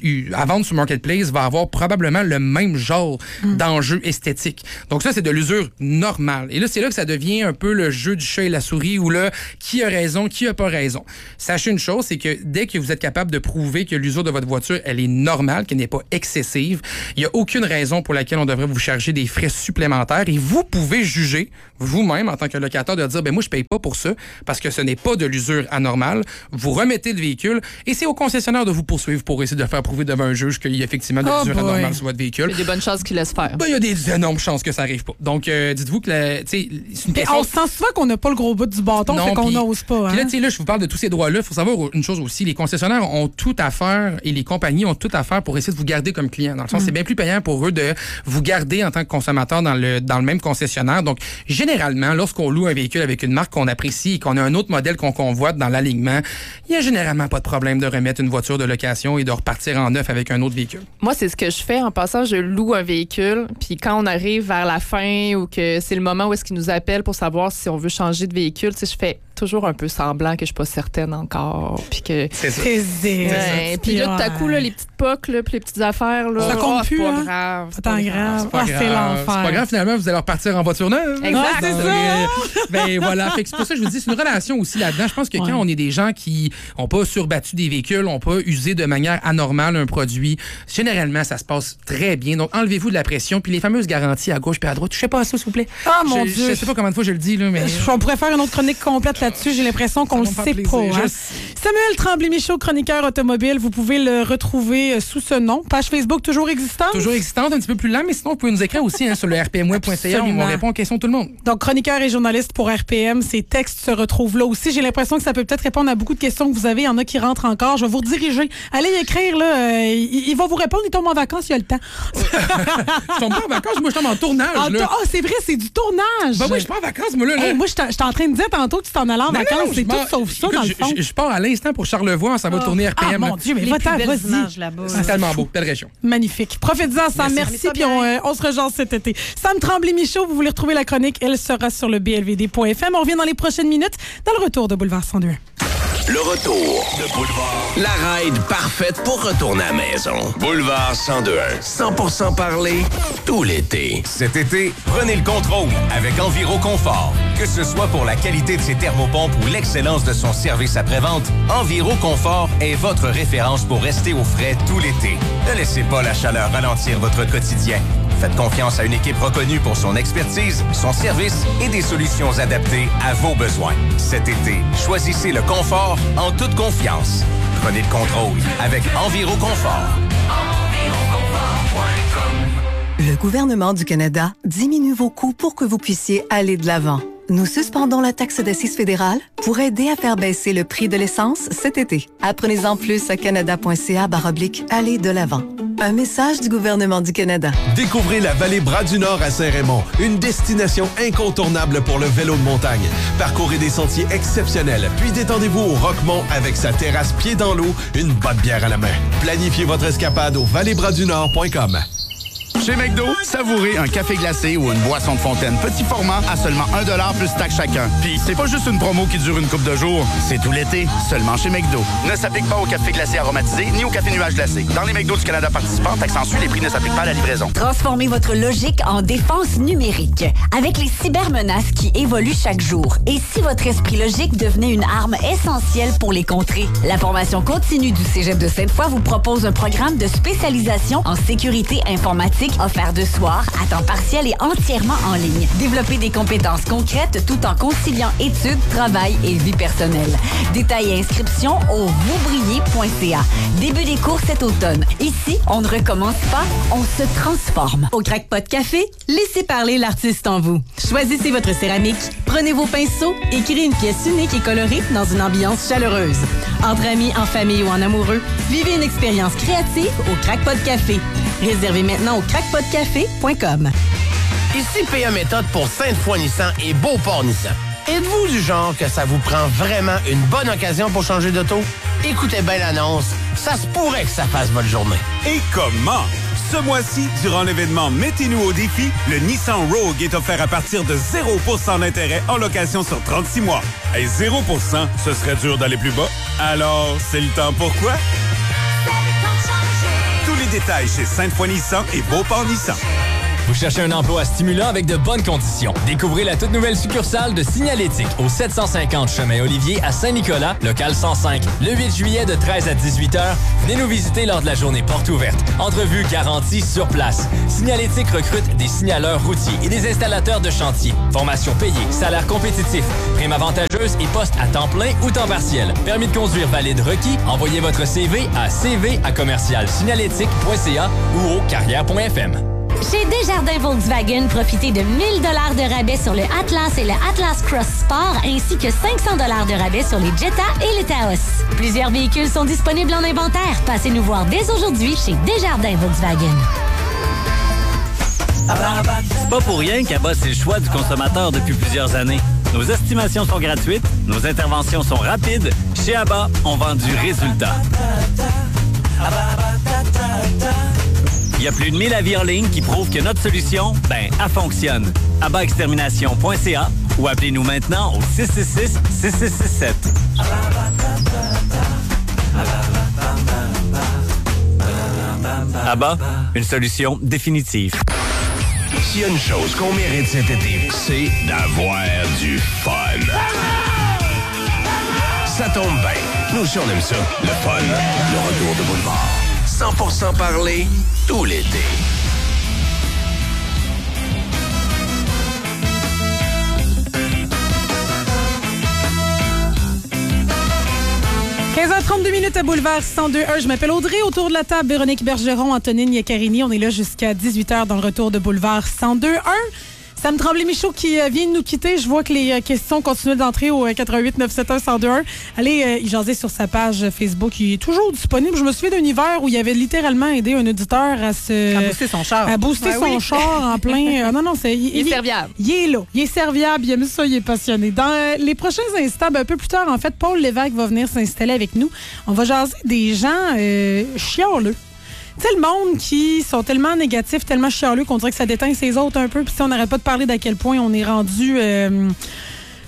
Speaker 2: à vendre sur Marketplace va avoir probablement le même genre mm. d'enjeu esthétique. Donc ça, c'est de l'usure normale. Et là, c'est là que ça devient un peu le jeu du chat et la souris où là, qui a raison, qui a pas raison. Sachez une chose, c'est que dès que vous êtes capable de prouver que l'usure de votre voiture, elle est normale, qu'elle n'est pas excessive, il n'y a aucune raison pour laquelle on devrait vous charger des frais supplémentaires et vous pouvez juger vous-même en tant que locataire de dire, ben moi, je paye pas pour ça parce que ce n'est pas de l'usure anormale. Vous remettez le véhicule et c'est au concessionnaire de vous poursuivre pour essayer de faire prouver devant un juge qu'il y a effectivement de
Speaker 1: oh
Speaker 2: l'usure
Speaker 1: boy.
Speaker 2: anormale sur votre véhicule.
Speaker 4: Il y a des bonnes chances qu'il laisse faire.
Speaker 2: Ben, il y a des énormes chances que ça arrive pas. Donc, euh, dites-vous que la, c'est une question...
Speaker 1: On se sent souvent qu'on n'a pas le gros bout du bâton,
Speaker 2: non,
Speaker 1: fait qu'on
Speaker 2: pis,
Speaker 1: n'ose pas. Hein?
Speaker 2: Puis là, tu sais, là, je vous parle de tous ces droits-là. Il faut savoir une chose aussi. Les concessionnaires ont tout à faire et les compagnies ont tout à faire pour essayer de vous garder comme client. Dans le sens, mm. c'est bien plus payant pour eux de vous garder en tant que consommateur dans le, dans le même concessionnaire. Donc, généralement, lorsqu'on loue un véhicule avec une marque qu'on apprécie et qu'on a un autre modèle qu'on convoite dans l'alignement, il n'y a généralement pas de problème de remettre une voiture de location et de repartir en neuf avec un autre véhicule.
Speaker 4: Moi, c'est ce que je fais. En passant, je loue un véhicule. Puis quand on arrive vers la fin ou que c'est le moment où est-ce qu'ils nous appellent pour savoir si on veut changer de véhicule, tu sais, je fais toujours un peu semblant que je suis pas certaine encore. Puis que...
Speaker 2: C'est ça.
Speaker 1: C'est
Speaker 4: ouais. Puis là, tout à coup, là, les petites pocs, là, puis les petites affaires, là,
Speaker 1: ça compte
Speaker 4: oh,
Speaker 1: plus,
Speaker 4: c'est pas
Speaker 1: hein?
Speaker 4: grave.
Speaker 1: C'est pas grave.
Speaker 2: C'est, pas
Speaker 1: ah,
Speaker 2: grave.
Speaker 1: c'est l'enfer.
Speaker 2: C'est pas grave, finalement, vous allez repartir en voiture neuve.
Speaker 4: Exact.
Speaker 1: Ah, c'est
Speaker 2: Donc,
Speaker 1: ça.
Speaker 2: euh, ben voilà. Fait que c'est pour ça que je vous dis, c'est une relation aussi là-dedans. Je pense que ouais. quand on est des gens qui n'ont pas surbattu des véhicules, n'ont pas usé de manière anormale un produit, généralement, ça se passe très bien. Donc, enlevez-vous de la pression. Puis les fameuses garanties à gauche puis à droite, touchez pas à ça, s'il vous plaît.
Speaker 1: Ah, mon
Speaker 2: je,
Speaker 1: Dieu.
Speaker 2: Je sais pas combien de fois je le dis, là, mais.
Speaker 1: On pourrait faire une autre chronique complète là-dessus. J'ai l'impression qu'on le sait pas. Hein? Je... Samuel Tremblay-Michaud, chroniqueur automobile, vous pouvez le retrouver sous ce nom. Page Facebook toujours existante?
Speaker 2: Toujours existante, un petit peu plus lent, mais sinon, vous pouvez nous écrire aussi hein, sur le r p m web point c a. On répond aux questions de tout le monde.
Speaker 1: Donc, chroniqueur et journaliste pour R P M, ces textes se retrouvent là aussi. J'ai l'impression que ça peut peut-être répondre à beaucoup de questions que vous avez. Il y en a qui rentrent encore. Je vais vous rediriger. Allez écrire, là. Euh, il, il va vous répondre. Il tombe en vacances, il y a le temps.
Speaker 2: Je tombe pas en vacances, moi, je tombe en tournage.
Speaker 1: Ah,
Speaker 2: là.
Speaker 1: oh, c'est vrai, c'est du tournage.
Speaker 2: Ben oui, je pars en vacances, moi, là. là.
Speaker 1: Hey, moi, j'étais en train de dire tantôt que tu t'en allais en
Speaker 2: non,
Speaker 1: vacances.
Speaker 2: Non,
Speaker 1: c'est tout
Speaker 2: m'en...
Speaker 1: sauf ça,
Speaker 2: Écoute,
Speaker 1: dans le fond.
Speaker 2: Je, je pars à l'instant pour Charlevoix. Ça va oh. tourner R P M.
Speaker 1: Ah, mon Dieu, mais va-t'en, vas-y.
Speaker 3: Là-bas.
Speaker 2: C'est tellement beau. Belle région.
Speaker 1: Magnifique. Profitez-en, Sam. Merci. Merci puis on, euh, on se rejoint cet été. Sam Tremblay-Michaud, vous voulez retrouver la chronique. Elle sera sur le b l v d point f m. On revient dans les prochaines minutes dans le retour de Boulevard cent deux.
Speaker 5: Le retour de Boulevard. La ride parfaite pour retourner à la maison. Boulevard cent deux un. cent pour cent parler tout l'été.
Speaker 6: Cet été, prenez le contrôle avec Enviro Confort. Que ce soit pour la qualité de ses thermopompes ou l'excellence de son service après-vente, Enviro Confort est votre référence pour rester au frais tout l'été. Ne laissez pas la chaleur ralentir votre quotidien. Faites confiance à une équipe reconnue pour son expertise, son service et des solutions adaptées à vos besoins. Cet été, choisissez le confort en toute confiance. Prenez le contrôle avec Enviro Confort.
Speaker 7: Le gouvernement du Canada diminue vos coûts pour que vous puissiez aller de l'avant. Nous suspendons la taxe d'assises fédérale pour aider à faire baisser le prix de l'essence cet été. Apprenez-en plus à canada.ca baroblique aller de l'avant. Un message du gouvernement du Canada.
Speaker 8: Découvrez la vallée Bras-du-Nord à Saint-Raymond, une destination incontournable pour le vélo de montagne. Parcourez des sentiers exceptionnels, puis détendez-vous au Roquemont avec sa terrasse pied dans l'eau, une bonne bière à la main. Planifiez votre escapade au vallée bras du nord point com.
Speaker 9: Chez McDo, savourez un café glacé ou une boisson de fontaine petit format à seulement un dollar plus taxe chacun. Puis c'est pas juste une promo qui dure une couple de jours, c'est tout l'été, seulement chez McDo. Ne s'applique pas au café glacé aromatisé ni au café nuage glacé. Dans les McDo du Canada participants, taxe en sus, les prix ne s'appliquent pas à la livraison.
Speaker 10: Transformez votre logique en défense numérique avec les cybermenaces qui évoluent chaque jour. Et si votre esprit logique devenait une arme essentielle pour les contrer? La formation continue du Cégep de Sainte-Foy vous propose un programme de spécialisation en sécurité informatique offert de soir, à temps partiel et entièrement en ligne. Développer des compétences concrètes tout en conciliant études, travail et vie personnelle. Détails et inscriptions au vousbriller point c a. Début des cours cet automne. Ici, on ne recommence pas, on se transforme.
Speaker 11: Au Crackpot Café, laissez parler l'artiste en vous. Choisissez votre céramique, prenez vos pinceaux et créez une pièce unique et colorée dans une ambiance chaleureuse. Entre amis, en famille ou en amoureux, vivez une expérience créative au Crackpot Café. Réservez maintenant au crackpot café point com.
Speaker 12: Ici P A Méthode pour Sainte-Foy Nissan et Beauport Nissan. Êtes-vous du genre que ça vous prend vraiment une bonne occasion pour changer d'auto? Écoutez bien l'annonce, ça se pourrait que ça fasse votre journée.
Speaker 13: Et comment? Ce mois-ci, durant l'événement Mettez-nous au défi, le Nissan Rogue est offert à partir de zéro pour cent d'intérêt en location sur trente-six mois. Et zéro pour cent, ce serait dur d'aller plus bas. Alors, c'est le temps pour quoi? Tous les détails chez Sainte-Foy Nissan et Beauport Nissan.
Speaker 14: Vous cherchez un emploi stimulant avec de bonnes conditions. Découvrez la toute nouvelle succursale de Signalétique au sept cent cinquante chemin Olivier à Saint-Nicolas, local cent cinq. Le huit juillet de treize à dix-huit heures, venez nous visiter lors de la journée porte ouverte. Entrevue garantie sur place. Signalétique recrute des signaleurs routiers et des installateurs de chantier. Formation payée, salaire compétitif, prime avantageuse et poste à temps plein ou temps partiel. Permis de conduire valide requis. Envoyez votre C V à c v à commercial signalétique point c a ou au carrière point f m.
Speaker 15: Chez Desjardins Volkswagen, profitez de mille dollars de rabais sur le Atlas et le Atlas Cross Sport, ainsi que cinq cents dollars de rabais sur les Jetta et les Taos. Plusieurs véhicules sont disponibles en inventaire. Passez nous voir dès aujourd'hui chez Desjardins Volkswagen.
Speaker 16: C'est pas pour rien qu'Abba, c'est le choix du consommateur depuis plusieurs années. Nos estimations sont gratuites, nos interventions sont rapides. Chez Abba, on vend du résultat. Il y a plus de mille avis en ligne qui prouvent que notre solution, ben, elle fonctionne. abba extermination point c a ou appelez-nous maintenant au six six six, six six six sept. Abba, une solution définitive.
Speaker 5: S'il y a une chose qu'on mérite cet été, c'est d'avoir du fun. Ça tombe bien. Nous aussi, on aime ça. Le fun. Le retour de Boulevard. cent pour cent parler tout l'été.
Speaker 1: quinze heures trente-deux minutes à Boulevard cent deux un. Je m'appelle Audrey. Autour de la table, Véronique Bergeron, Antonine Yaccarini. On est là jusqu'à dix-huit heures dans le retour de Boulevard cent deux un. Sam Tremblay-Michaud qui euh, vient de nous quitter. Je vois que les euh, questions continuent d'entrer au euh, quatre huit neuf sept un un zéro deux un. Allez euh, y jaser sur sa page Facebook. Il est toujours disponible. Je me souviens d'un hiver où il avait littéralement aidé un auditeur à se...
Speaker 3: À booster son char.
Speaker 1: À booster
Speaker 3: ouais,
Speaker 1: son
Speaker 3: oui.
Speaker 1: char en plein... Euh, non, non, c'est...
Speaker 4: Il, il est serviable.
Speaker 1: Il est là. Il est serviable. Il aime ça. Il est passionné. Dans euh, les prochains instants, ben, un peu plus tard, en fait, Paul Lévesque va venir s'installer avec nous. On va jaser des gens euh, chialeux. Tu sais, le monde qui sont tellement négatifs, tellement chialeux qu'on dirait que ça déteint ses autres un peu. Puis si on n'arrête pas de parler d'à quel point on est rendu... Euh,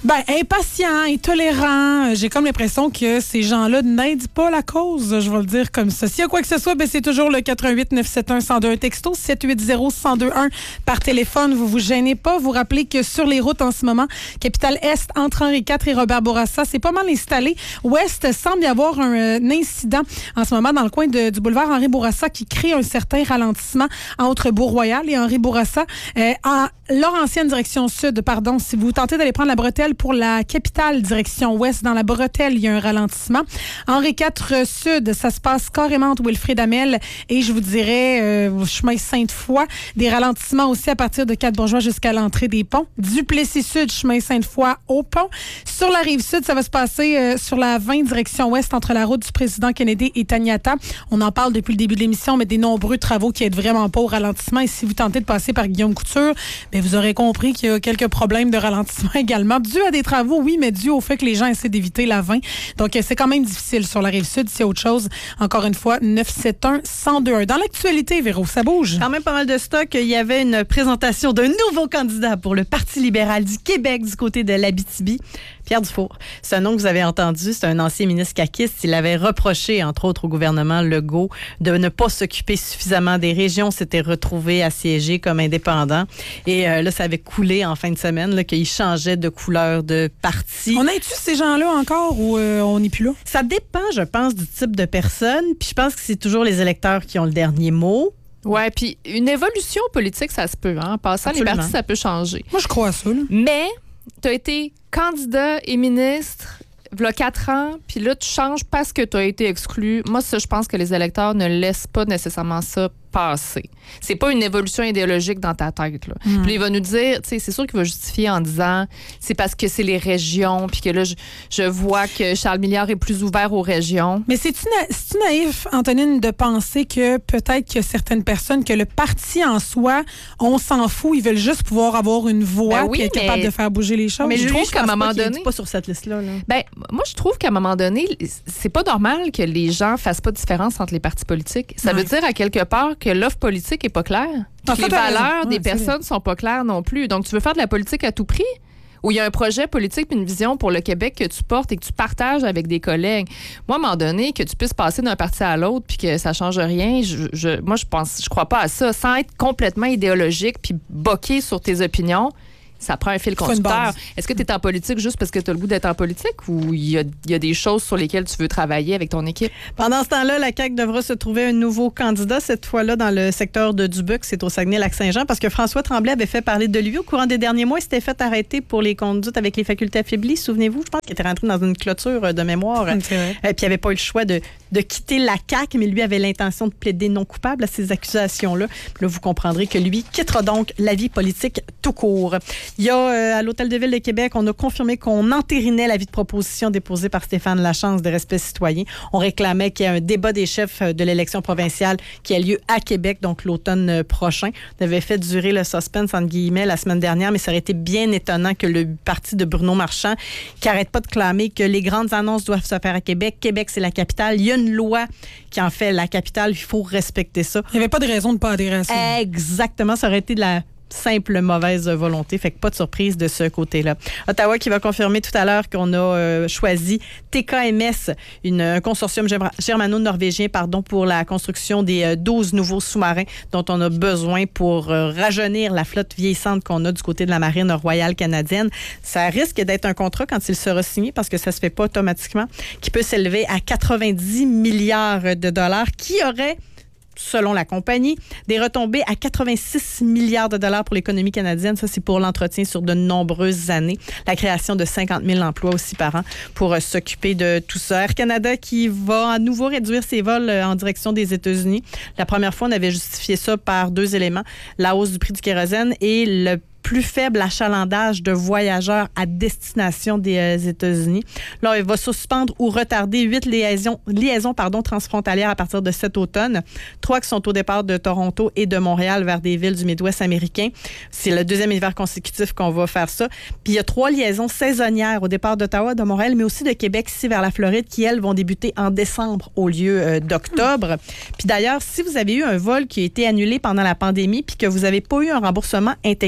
Speaker 1: Ben, impatient, intolérant. J'ai comme l'impression que ces gens-là n'aident pas la cause, je vais le dire comme ça. S'il y a quoi que ce soit, ben c'est toujours le quatre un huit neuf sept un un zéro deux un texto, sept huit zéro un zéro deux un par téléphone. Vous vous gênez pas. Vous rappelez que sur les routes en ce moment, Capitale Est, entre Henri quatre et Robert Bourassa, c'est pas mal installé. Ouest, semble y avoir un, un incident en ce moment dans le coin de, du boulevard Henri Bourassa qui crée un certain ralentissement entre Beau-Royal et Henri Bourassa. Euh, en Laurentienne, direction sud, pardon, si vous tentez d'aller prendre la bretelle pour la Capitale, direction ouest, dans la bretelle, il y a un ralentissement. Henri quatre sud, ça se passe carrément entre Wilfrid Hamel et je vous dirais euh, chemin Sainte-Foy. Des ralentissements aussi à partir de Quatre-Bourgeois jusqu'à l'entrée des ponts. Duplessis sud, chemin Sainte-Foy au pont. Sur la rive sud, ça va se passer euh, sur la vingt, direction ouest, entre la route du président Kennedy et Taniata. On en parle depuis le début de l'émission, mais des nombreux travaux qui aident vraiment pas au ralentissement. Et si vous tentez de passer par Guillaume Couture, bien, vous aurez compris qu'il y a quelques problèmes de ralentissement également. Dû à des travaux, oui, mais dû au fait que les gens essaient d'éviter la vingt. Donc, c'est quand même difficile sur la rive sud. S'il y a autre chose, encore une fois, neuf sept un un zéro deux un. Dans l'actualité, Véro, ça bouge.
Speaker 3: Quand même pas mal de stock. Il y avait une présentation d'un nouveau candidat pour le Parti libéral du Québec du côté de l'Abitibi. Pierre Dufour. C'est un nom que vous avez entendu. C'est un ancien ministre caquiste. Il avait reproché, entre autres, au gouvernement Legault de ne pas s'occuper suffisamment des régions. S'était retrouvé assiégé comme indépendant. Et euh, là, ça avait coulé en fin de semaine là, qu'il changeait de couleur de parti.
Speaker 1: On a-tu ces gens-là encore ou euh, on n'est plus là?
Speaker 3: Ça dépend, je pense, du type de personne. Puis je pense que c'est toujours les électeurs qui ont le dernier mot.
Speaker 4: Ouais, puis une évolution politique, ça se peut. Hein? En passant, les partis, ça peut changer.
Speaker 1: Moi, je crois à ça. Là.
Speaker 4: Mais tu as été candidat et ministre il y a quatre ans, puis là, tu changes parce que tu as été exclu. Moi, ça, je pense que les électeurs ne laissent pas nécessairement ça passer. C'est pas une évolution idéologique dans ta tête. Là. Mm. Puis il va nous dire, tu sais, c'est sûr qu'il va justifier en disant c'est parce que c'est les régions, puis que là, je, je vois que Charles Milliard est plus ouvert aux régions.
Speaker 1: Mais c'est-tu, na- c'est-tu naïf, Antonine, de penser que peut-être qu'il y a certaines personnes, que le parti en soi, on s'en fout, ils veulent juste pouvoir avoir une voix
Speaker 4: ben oui,
Speaker 1: puis être capable de faire bouger les choses?
Speaker 4: Mais je, je trouve
Speaker 3: je
Speaker 4: qu'à un moment
Speaker 3: pas
Speaker 4: donné...
Speaker 3: pas sur cette liste-là. Là.
Speaker 4: Ben, moi, je trouve qu'à un moment donné, c'est pas normal que les gens fassent pas de différence entre les partis politiques. Ça ouais. veut dire, à quelque part, que l'offre politique est pas claire. Ah, les valeurs ouais, des personnes sont pas claires non plus. Donc, tu veux faire de la politique à tout prix? Ou il y a un projet politique et une vision pour le Québec que tu portes et que tu partages avec des collègues. Moi, à un moment donné, que tu puisses passer d'un parti à l'autre puis que ça change rien, je, je, moi, je pense, je crois pas à ça. Sans être complètement idéologique puis boquer sur tes opinions, ça prend un fil conducteur. Est-ce que tu es en politique juste parce que tu as le goût d'être en politique ou il y a, y a des choses sur lesquelles tu veux travailler avec ton équipe?
Speaker 3: Pendant ce temps-là, la C A Q devra se trouver un nouveau candidat, cette fois-là dans le secteur de Dubuque, c'est au Saguenay-Lac-Saint-Jean, parce que François Tremblay avait fait parler de lui au courant des derniers mois. Il s'était fait arrêter pour les conduites avec les facultés affaiblies. Souvenez-vous, je pense qu'il était rentré dans une clôture de mémoire. C'est vrai. Euh, puis il n'avait pas eu le choix de, de quitter la C A Q, mais lui avait l'intention de plaider non coupable à ces accusations-là. Puis là, vous comprendrez que lui quittera donc la vie politique tout court. Il y a euh, à l'Hôtel de Ville de Québec, on a confirmé qu'on entérinait l'avis de proposition déposé par Stéphane Lachance de Respect citoyen. On réclamait qu'il y ait un débat des chefs de l'élection provinciale qui a lieu à Québec, donc l'automne prochain. On avait fait durer le suspense, entre guillemets, la semaine dernière, mais ça aurait été bien étonnant que le parti de Bruno Marchand, qui n'arrête pas de clamer que les grandes annonces doivent se faire à Québec. Québec, c'est la capitale. Il y a une loi qui en fait la capitale. Il faut respecter ça.
Speaker 1: Il n'y avait pas de raison de ne pas adhérer à ça.
Speaker 3: Exactement. Ça aurait été de la simple mauvaise volonté. Fait que pas de surprise de ce côté-là. Ottawa qui va confirmer tout à l'heure qu'on a euh, choisi T K M S, une, un consortium germano-norvégien pardon, pour la construction des euh, douze nouveaux sous-marins dont on a besoin pour euh, rajeunir la flotte vieillissante qu'on a du côté de la marine royale canadienne. Ça risque d'être un contrat quand il sera signé parce que ça se fait pas automatiquement, qui peut s'élever à quatre-vingt-dix milliards de dollars, qui aurait, selon la compagnie, des retombées à quatre-vingt-six milliards de dollars pour l'économie canadienne. Ça, c'est pour l'entretien sur de nombreuses années. La création de cinquante mille emplois aussi par an pour euh, s'occuper de tout ça. Air Canada qui va à nouveau réduire ses vols euh, en direction des États-Unis. La première fois, on avait justifié ça par deux éléments. La hausse du prix du kérosène et le plus faible achalandage de voyageurs à destination des euh, États-Unis. Là, il va suspendre ou retarder huit liaisons, liaisons pardon, transfrontalières à partir de cet automne. Trois qui sont au départ de Toronto et de Montréal vers des villes du Midwest américain. C'est le deuxième hiver consécutif qu'on va faire ça. Puis il y a trois liaisons saisonnières au départ d'Ottawa, de Montréal, mais aussi de Québec, ici vers la Floride, qui, elles, vont débuter en décembre au lieu euh, d'octobre. Puis d'ailleurs, si vous avez eu un vol qui a été annulé pendant la pandémie puis que vous n'avez pas eu un remboursement intégral,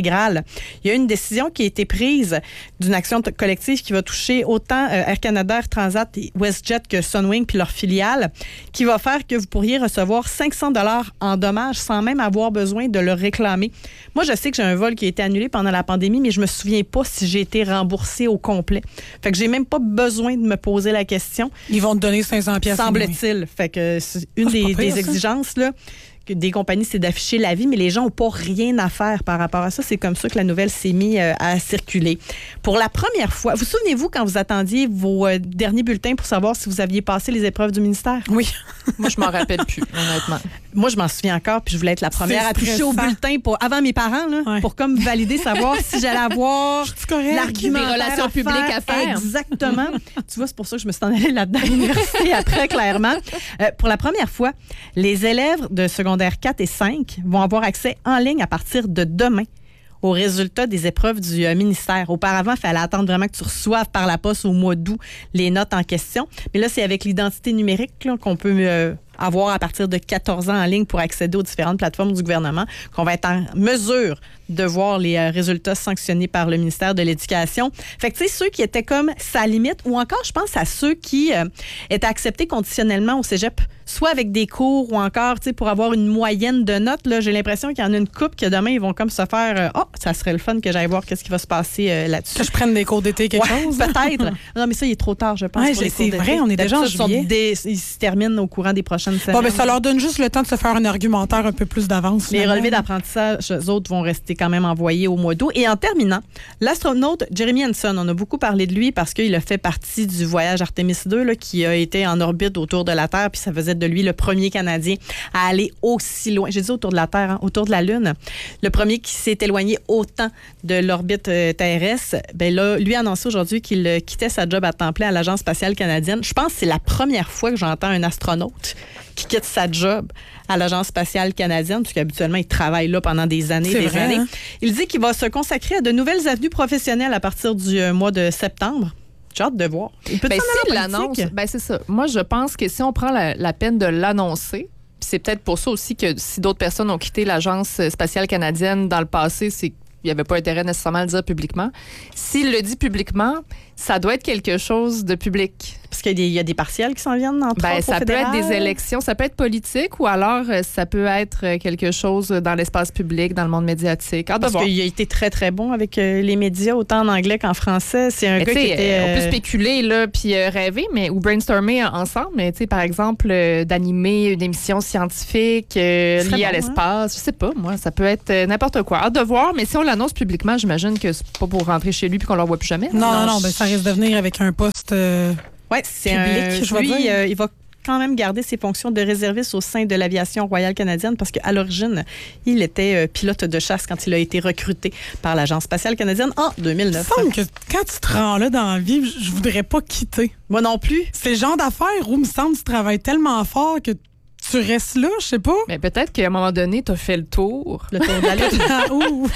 Speaker 3: Il y a une décision qui a été prise d'une action t- collective qui va toucher autant euh, Air Canada, Air Transat, et WestJet que Sunwing puis leurs filiales, qui va faire que vous pourriez recevoir cinq cents dollars en dommages sans même avoir besoin de le réclamer. Moi, je sais que j'ai un vol qui a été annulé pendant la pandémie, mais je me souviens pas si j'ai été remboursée au complet. Fait que j'ai même pas besoin de me poser la question.
Speaker 1: Ils vont te donner cinq cents pièces.
Speaker 3: Semble-t-il. Fait que c'est une
Speaker 1: Ah, c'est
Speaker 3: des,
Speaker 1: pas pire,
Speaker 3: des
Speaker 1: ça.
Speaker 3: exigences là, que des compagnies, c'est d'afficher la vie, mais les gens n'ont pas rien à faire par rapport à ça. C'est comme ça que la nouvelle s'est mise euh, à circuler. Pour la première fois, vous souvenez-vous quand vous attendiez vos euh, derniers bulletins pour savoir si vous aviez passé les épreuves du ministère?
Speaker 1: Oui.
Speaker 4: Moi, je m'en rappelle plus, honnêtement.
Speaker 3: Moi, je m'en souviens encore, puis je voulais être la première
Speaker 1: C'est
Speaker 3: à toucher au
Speaker 1: stressant.
Speaker 3: bulletin pour, avant mes parents, là,
Speaker 1: Ouais.
Speaker 3: pour comme valider, savoir si j'allais avoir l'argumentaire
Speaker 4: Des relations publiques à faire.
Speaker 3: Exactement. Tu vois, c'est pour ça que je me suis en allée là-dedans à l'université après, clairement. Euh, pour la première fois, les élèves de secondaire quatre et cinq vont avoir accès en ligne à partir de demain aux résultats des épreuves du euh, ministère. Auparavant, il fallait attendre vraiment que tu reçoives par la poste au mois d'août les notes en question. Mais là, c'est avec l'identité numérique là, qu'on peut euh, avoir à partir de quatorze ans en ligne pour accéder aux différentes plateformes du gouvernement, qu'on va être en mesure de voir les euh, résultats sanctionnés par le ministère de l'Éducation. Fait que, tu sais, ceux qui étaient comme sa limite, ou encore, je pense à ceux qui euh, étaient acceptés conditionnellement au cégep, soit avec des cours ou encore, tu sais, pour avoir une moyenne de notes. Là, j'ai l'impression qu'il y en a une couple que demain, ils vont comme se faire euh, « Oh, ça serait le fun que j'aille voir qu'est-ce qui va se passer euh, là-dessus. »
Speaker 1: Que je prenne des cours d'été, quelque
Speaker 3: Ouais,
Speaker 1: chose.
Speaker 3: peut-être. Non, mais ça, il est trop tard, je pense.
Speaker 1: Ouais,
Speaker 3: pour les
Speaker 1: c'est
Speaker 3: cours d'été.
Speaker 1: vrai, on est déjà en
Speaker 3: D'habitude, ils sont
Speaker 1: juillet.
Speaker 3: dé- Ils se terminent au courant des prochaines semaines.
Speaker 1: Bon, ben, ça leur donne juste le temps de se faire un argumentaire un peu plus d'avance.
Speaker 3: Les
Speaker 1: finalement.
Speaker 3: relevés d'apprentissage, eux autres, vont rester quand même envoyés au mois d'août. Et en terminant, l'astronaute Jeremy Hansen, on a beaucoup parlé de lui parce qu'il a fait partie du voyage Artemis deux là, qui a été en orbite autour de la Terre, puis ça faisait de lui le premier Canadien à aller aussi loin. J'ai dit autour de la Terre, hein, autour de la Lune. Le premier qui s'est éloigné autant de l'orbite euh, terrestre. Ben là, lui a annoncé aujourd'hui qu'il euh, quittait sa job à temps plein à l'Agence spatiale canadienne. Je pense que c'est la première fois que j'entends un astronaute qui quitte sa job à l'Agence spatiale canadienne, parce qu'habituellement, il travaille là pendant des années
Speaker 1: C'est
Speaker 3: des
Speaker 1: vrai,
Speaker 3: années.
Speaker 1: hein?
Speaker 3: Il dit qu'il va se consacrer à de nouvelles avenues professionnelles à partir du euh, mois de septembre. J'ai hâte de voir. Il peut
Speaker 4: Ben,
Speaker 3: s'en
Speaker 4: si
Speaker 3: aller en politique?
Speaker 4: l'annonce, ben c'est ça. Moi, je pense que si on prend la, la peine de l'annoncer, puis c'est peut-être pour ça aussi que si d'autres personnes ont quitté l'Agence spatiale canadienne dans le passé, c'est qu'il n'y avait pas intérêt nécessairement à le dire publiquement. S'il le dit publiquement, ça doit être quelque chose de public.
Speaker 3: Parce qu'il y a des, il y a des partiels qui s'en viennent entre
Speaker 4: Ben,
Speaker 3: autres, au
Speaker 4: ça peut être
Speaker 3: fédéral.
Speaker 4: des élections, ça peut être politique ou alors euh, ça peut être euh, quelque chose dans l'espace public, dans le monde médiatique. Hâte de
Speaker 3: Parce
Speaker 4: voir.
Speaker 3: qu'il a été très, très bon avec euh, les médias, autant en anglais qu'en français. C'est un
Speaker 4: Mais
Speaker 3: gars
Speaker 4: tu
Speaker 3: qui
Speaker 4: sais,
Speaker 3: était...
Speaker 4: on peut
Speaker 3: euh,
Speaker 4: spéculer là, puis euh, rêver, mais ou brainstormer ensemble. Mais tu sais, par exemple, euh, d'animer une émission scientifique euh,
Speaker 3: Ce serait
Speaker 4: liée à
Speaker 3: bon,
Speaker 4: l'espace. Je sais pas, moi, ça peut être euh, n'importe quoi. Hâte de voir. Mais si on l'annonce publiquement, j'imagine que c'est pas pour rentrer chez lui puis qu'on le revoit plus jamais.
Speaker 1: Non, non, non, ben, ça risque de venir avec un poste euh,
Speaker 3: ouais, c'est
Speaker 1: public,
Speaker 3: un,
Speaker 1: je vais
Speaker 3: lui,
Speaker 1: dire.
Speaker 3: euh, il va quand même garder ses fonctions de réserviste au sein de l'aviation royale canadienne parce qu'à l'origine, il était euh, pilote de chasse quand il a été recruté par l'Agence spatiale canadienne en deux mille neuf.
Speaker 1: Il me semble que quand tu te rends là dans la vie, je voudrais pas quitter.
Speaker 3: Moi non plus.
Speaker 1: C'est le genre d'affaires où, il me semble, tu travailles tellement fort que tu restes là, je sais pas.
Speaker 4: Mais peut-être qu'à un moment donné, tu as fait le tour.
Speaker 3: Le tour de la Lune.
Speaker 1: Ouh.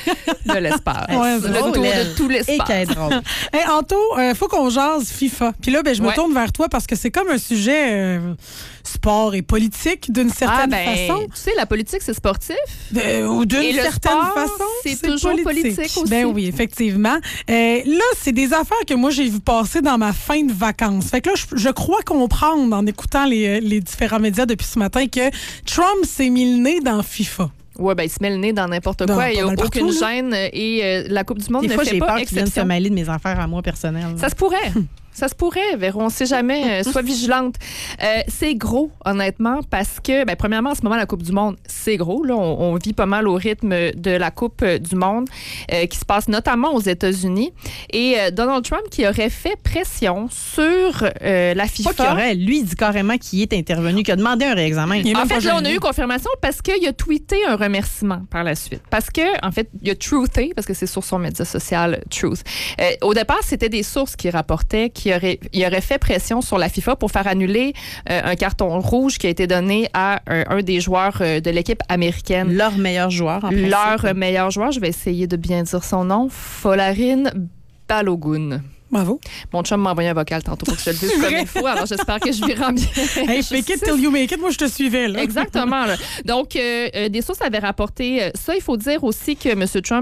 Speaker 4: de l'espace.
Speaker 1: Ouais, c'est
Speaker 4: le
Speaker 1: drôle,
Speaker 4: tour
Speaker 1: elle.
Speaker 4: de tout l'espace.
Speaker 3: Et qu'elle est drôle.
Speaker 1: Hey, Anto, euh, faut qu'on jase FIFA. Puis là, ben, je me
Speaker 4: Ouais.
Speaker 1: tourne vers toi parce que c'est comme un sujet euh, sport et politique d'une
Speaker 4: Ah,
Speaker 1: certaine
Speaker 4: ben,
Speaker 1: façon.
Speaker 4: tu sais, la politique, c'est sportif.
Speaker 1: Euh, ou d'une
Speaker 4: Et le
Speaker 1: certaine
Speaker 4: sport,
Speaker 1: façon,
Speaker 4: c'est toujours politique aussi.
Speaker 1: Ben oui, effectivement. Euh, là, c'est des affaires que moi, j'ai vu passer dans ma fin de vacances. Fait que là, je, je crois comprendre, en écoutant les, les différents médias depuis ce matin, que Trump s'est mis le nez dans FIFA.
Speaker 4: Ouais, ben, il se met le nez dans n'importe
Speaker 1: Dans
Speaker 4: quoi. Il n'y a
Speaker 1: pas mal
Speaker 4: aucune
Speaker 1: partout, là.
Speaker 4: gêne. Et euh, la Coupe du Monde
Speaker 3: Des
Speaker 4: ne
Speaker 3: fois,
Speaker 4: fait
Speaker 3: j'ai
Speaker 4: pas
Speaker 3: peur qu'ils viennent se
Speaker 4: exception.
Speaker 3: mêler de mes affaires à moi personnelles.
Speaker 4: Ça se pourrait. Ça se pourrait, Véro, on ne sait jamais. Euh, sois vigilante. Euh, c'est gros, honnêtement, parce que, ben, premièrement, en ce moment, la Coupe du Monde, c'est gros. Là, on, on vit pas mal au rythme de la Coupe du Monde euh, qui se passe notamment aux États-Unis. Et euh, Donald Trump qui aurait fait pression sur euh, la FIFA.
Speaker 3: Pas qu'il aurait, lui, il dit carrément qu'il est intervenu, qu'il a demandé un réexamen.
Speaker 1: Il est
Speaker 4: En
Speaker 1: même
Speaker 4: fait,
Speaker 1: pas
Speaker 4: là, on a
Speaker 1: gêné.
Speaker 4: eu confirmation parce qu'il a tweeté un remerciement par la suite. Parce que, en fait, il a truthé, parce que c'est sur son média social Truth. Euh, au départ, c'était des sources qui rapportaient qu'il aurait, il aurait fait pression sur la FIFA pour faire annuler euh, un carton rouge qui a été donné à un, un des joueurs euh, de l'équipe américaine.
Speaker 3: Leur meilleur joueur, en principe.
Speaker 4: Leur euh, meilleur joueur, je vais essayer de bien dire son nom, Folarin Balogun.
Speaker 1: Bravo.
Speaker 4: Mon chum m'a envoyé un vocal tantôt pour que je le dise comme il faut, alors j'espère que je vais bien.
Speaker 1: Hey, fake it till you make it. Moi, je te suivais, là.
Speaker 4: Exactement. Là. Donc, euh, euh, des sources avaient rapporté euh, ça. Il faut dire aussi que M. Trump est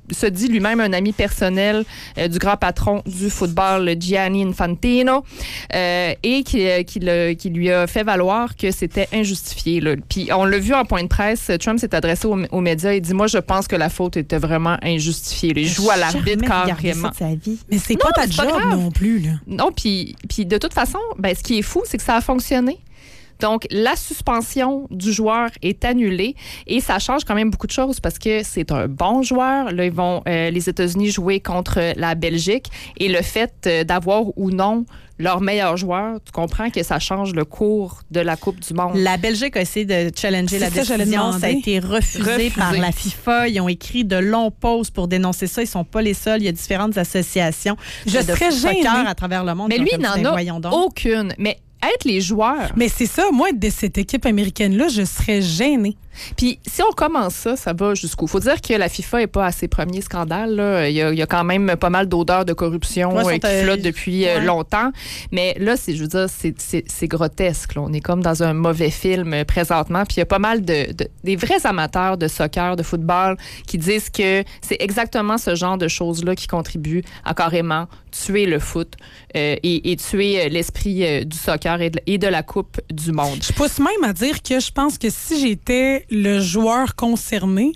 Speaker 4: se dit lui-même un ami personnel euh, du grand patron du football, Gianni Infantino, euh, et qui, qui, le, qui lui a fait valoir que c'était injustifié. Là. Puis on l'a vu en point de presse, Trump s'est adressé aux, aux médias et dit « Moi, je pense que la faute était vraiment injustifiée. » Il joue à l'arbitre carrément.
Speaker 3: Sa vie.
Speaker 1: Mais c'est
Speaker 4: non,
Speaker 1: pas ta job non plus. Là.
Speaker 4: Non, puis de toute façon, ben, ce qui est fou, c'est que ça a fonctionné. Donc, la suspension du joueur est annulée et ça change quand même beaucoup de choses parce que c'est un bon joueur. Là, ils vont, euh, les États-Unis, jouer contre la Belgique et le fait euh, d'avoir ou non leur meilleur joueur, tu comprends que ça change le cours de la Coupe du Monde.
Speaker 3: La Belgique a essayé de challenger
Speaker 1: c'est
Speaker 3: la
Speaker 1: ça,
Speaker 3: décision. Ça a été refusé, refusé par la FIFA. Ils ont écrit de longs posts pour dénoncer ça. Ils ne sont pas les seuls. Il y a différentes associations
Speaker 1: Je
Speaker 3: de
Speaker 1: serais gênée
Speaker 3: à travers le monde.
Speaker 4: Mais lui, il n'en a aucune. Mais être les joueurs.
Speaker 1: Mais c'est ça, moi, de cette équipe américaine-là, je serais gênée.
Speaker 4: Puis si on commence ça, ça va jusqu'où? Il faut dire que la FIFA n'est pas à ses premiers scandales. Là. Il, y a, il y a quand même pas mal d'odeurs de corruption ouais, euh, qui euh, flottent depuis ouais. euh, longtemps. Mais là, c'est, je veux dire, c'est, c'est, c'est grotesque. Là. On est comme dans un mauvais film euh, présentement. Puis il y a pas mal de, de des vrais amateurs de soccer, de football, qui disent que c'est exactement ce genre de choses-là qui contribuent à carrément tuer le foot euh, et, et tuer l'esprit euh, du soccer et de, et de la Coupe du Monde.
Speaker 1: Je pousse même à dire que je pense que si j'étais le joueur concerné,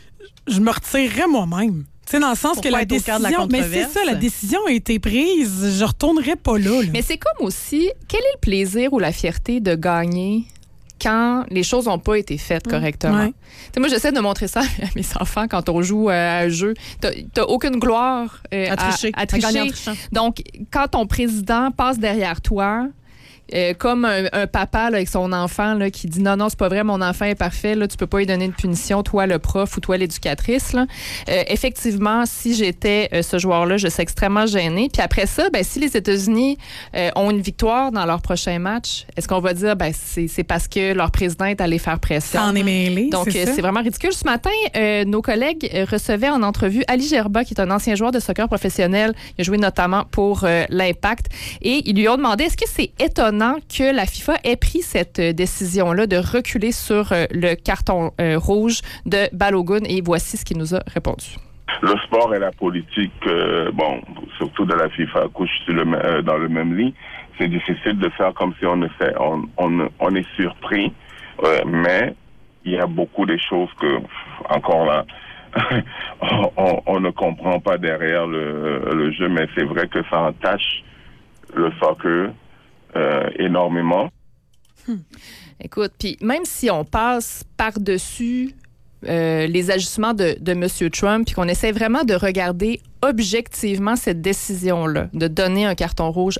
Speaker 1: je me retirerais moi-même. Tu sais, dans le sens
Speaker 3: Pour
Speaker 1: que la décision... La mais c'est ça, la décision a été prise. Je retournerais pas là, là.
Speaker 4: Mais c'est comme aussi, quel est le plaisir ou la fierté de gagner quand les choses n'ont pas été faites correctement? Ouais. Moi, j'essaie de montrer ça à mes enfants quand on joue à un jeu. Tu n'as aucune gloire euh, à tricher. À, à tricher. À Donc, quand ton président passe derrière toi... Euh, comme un, un papa là, avec son enfant là, qui dit non, non, c'est pas vrai, mon enfant est parfait, là, tu peux pas lui donner une punition, toi le prof ou toi l'éducatrice. Là. Euh, effectivement, si j'étais euh, ce joueur-là, je serais extrêmement gênée. Puis après ça, ben, si les États-Unis euh, ont une victoire dans leur prochain match, est-ce qu'on va dire ben, c'est, c'est parce que leur président est allé faire pression?
Speaker 1: Ça en est mêlé.
Speaker 4: Donc,
Speaker 1: c'est,
Speaker 4: euh, c'est vraiment ridicule. Ce matin, euh, nos collègues recevaient en entrevue Ali Gerba, qui est un ancien joueur de soccer professionnel. Il a joué notamment pour euh, l'Impact. Et ils lui ont demandé est-ce que c'est étonnant que la FIFA ait pris cette décision-là de reculer sur le carton euh, rouge de Balogun. Et voici ce qu'il nous a répondu.
Speaker 17: Le sport et la politique, euh, bon, surtout de la FIFA, couchent sur le, euh, dans le même lit. C'est difficile de faire comme si on ne fait, on, on, on est surpris, euh, mais il y a beaucoup de choses que, encore là, on, on ne comprend pas derrière le, le jeu, mais c'est vrai que ça entache le soccer Euh, énormément.
Speaker 4: Hmm. Écoute, puis même si on passe par-dessus euh, les ajustements de, de M. Trump, puis qu'on essaie vraiment de regarder objectivement cette décision-là, de donner un carton rouge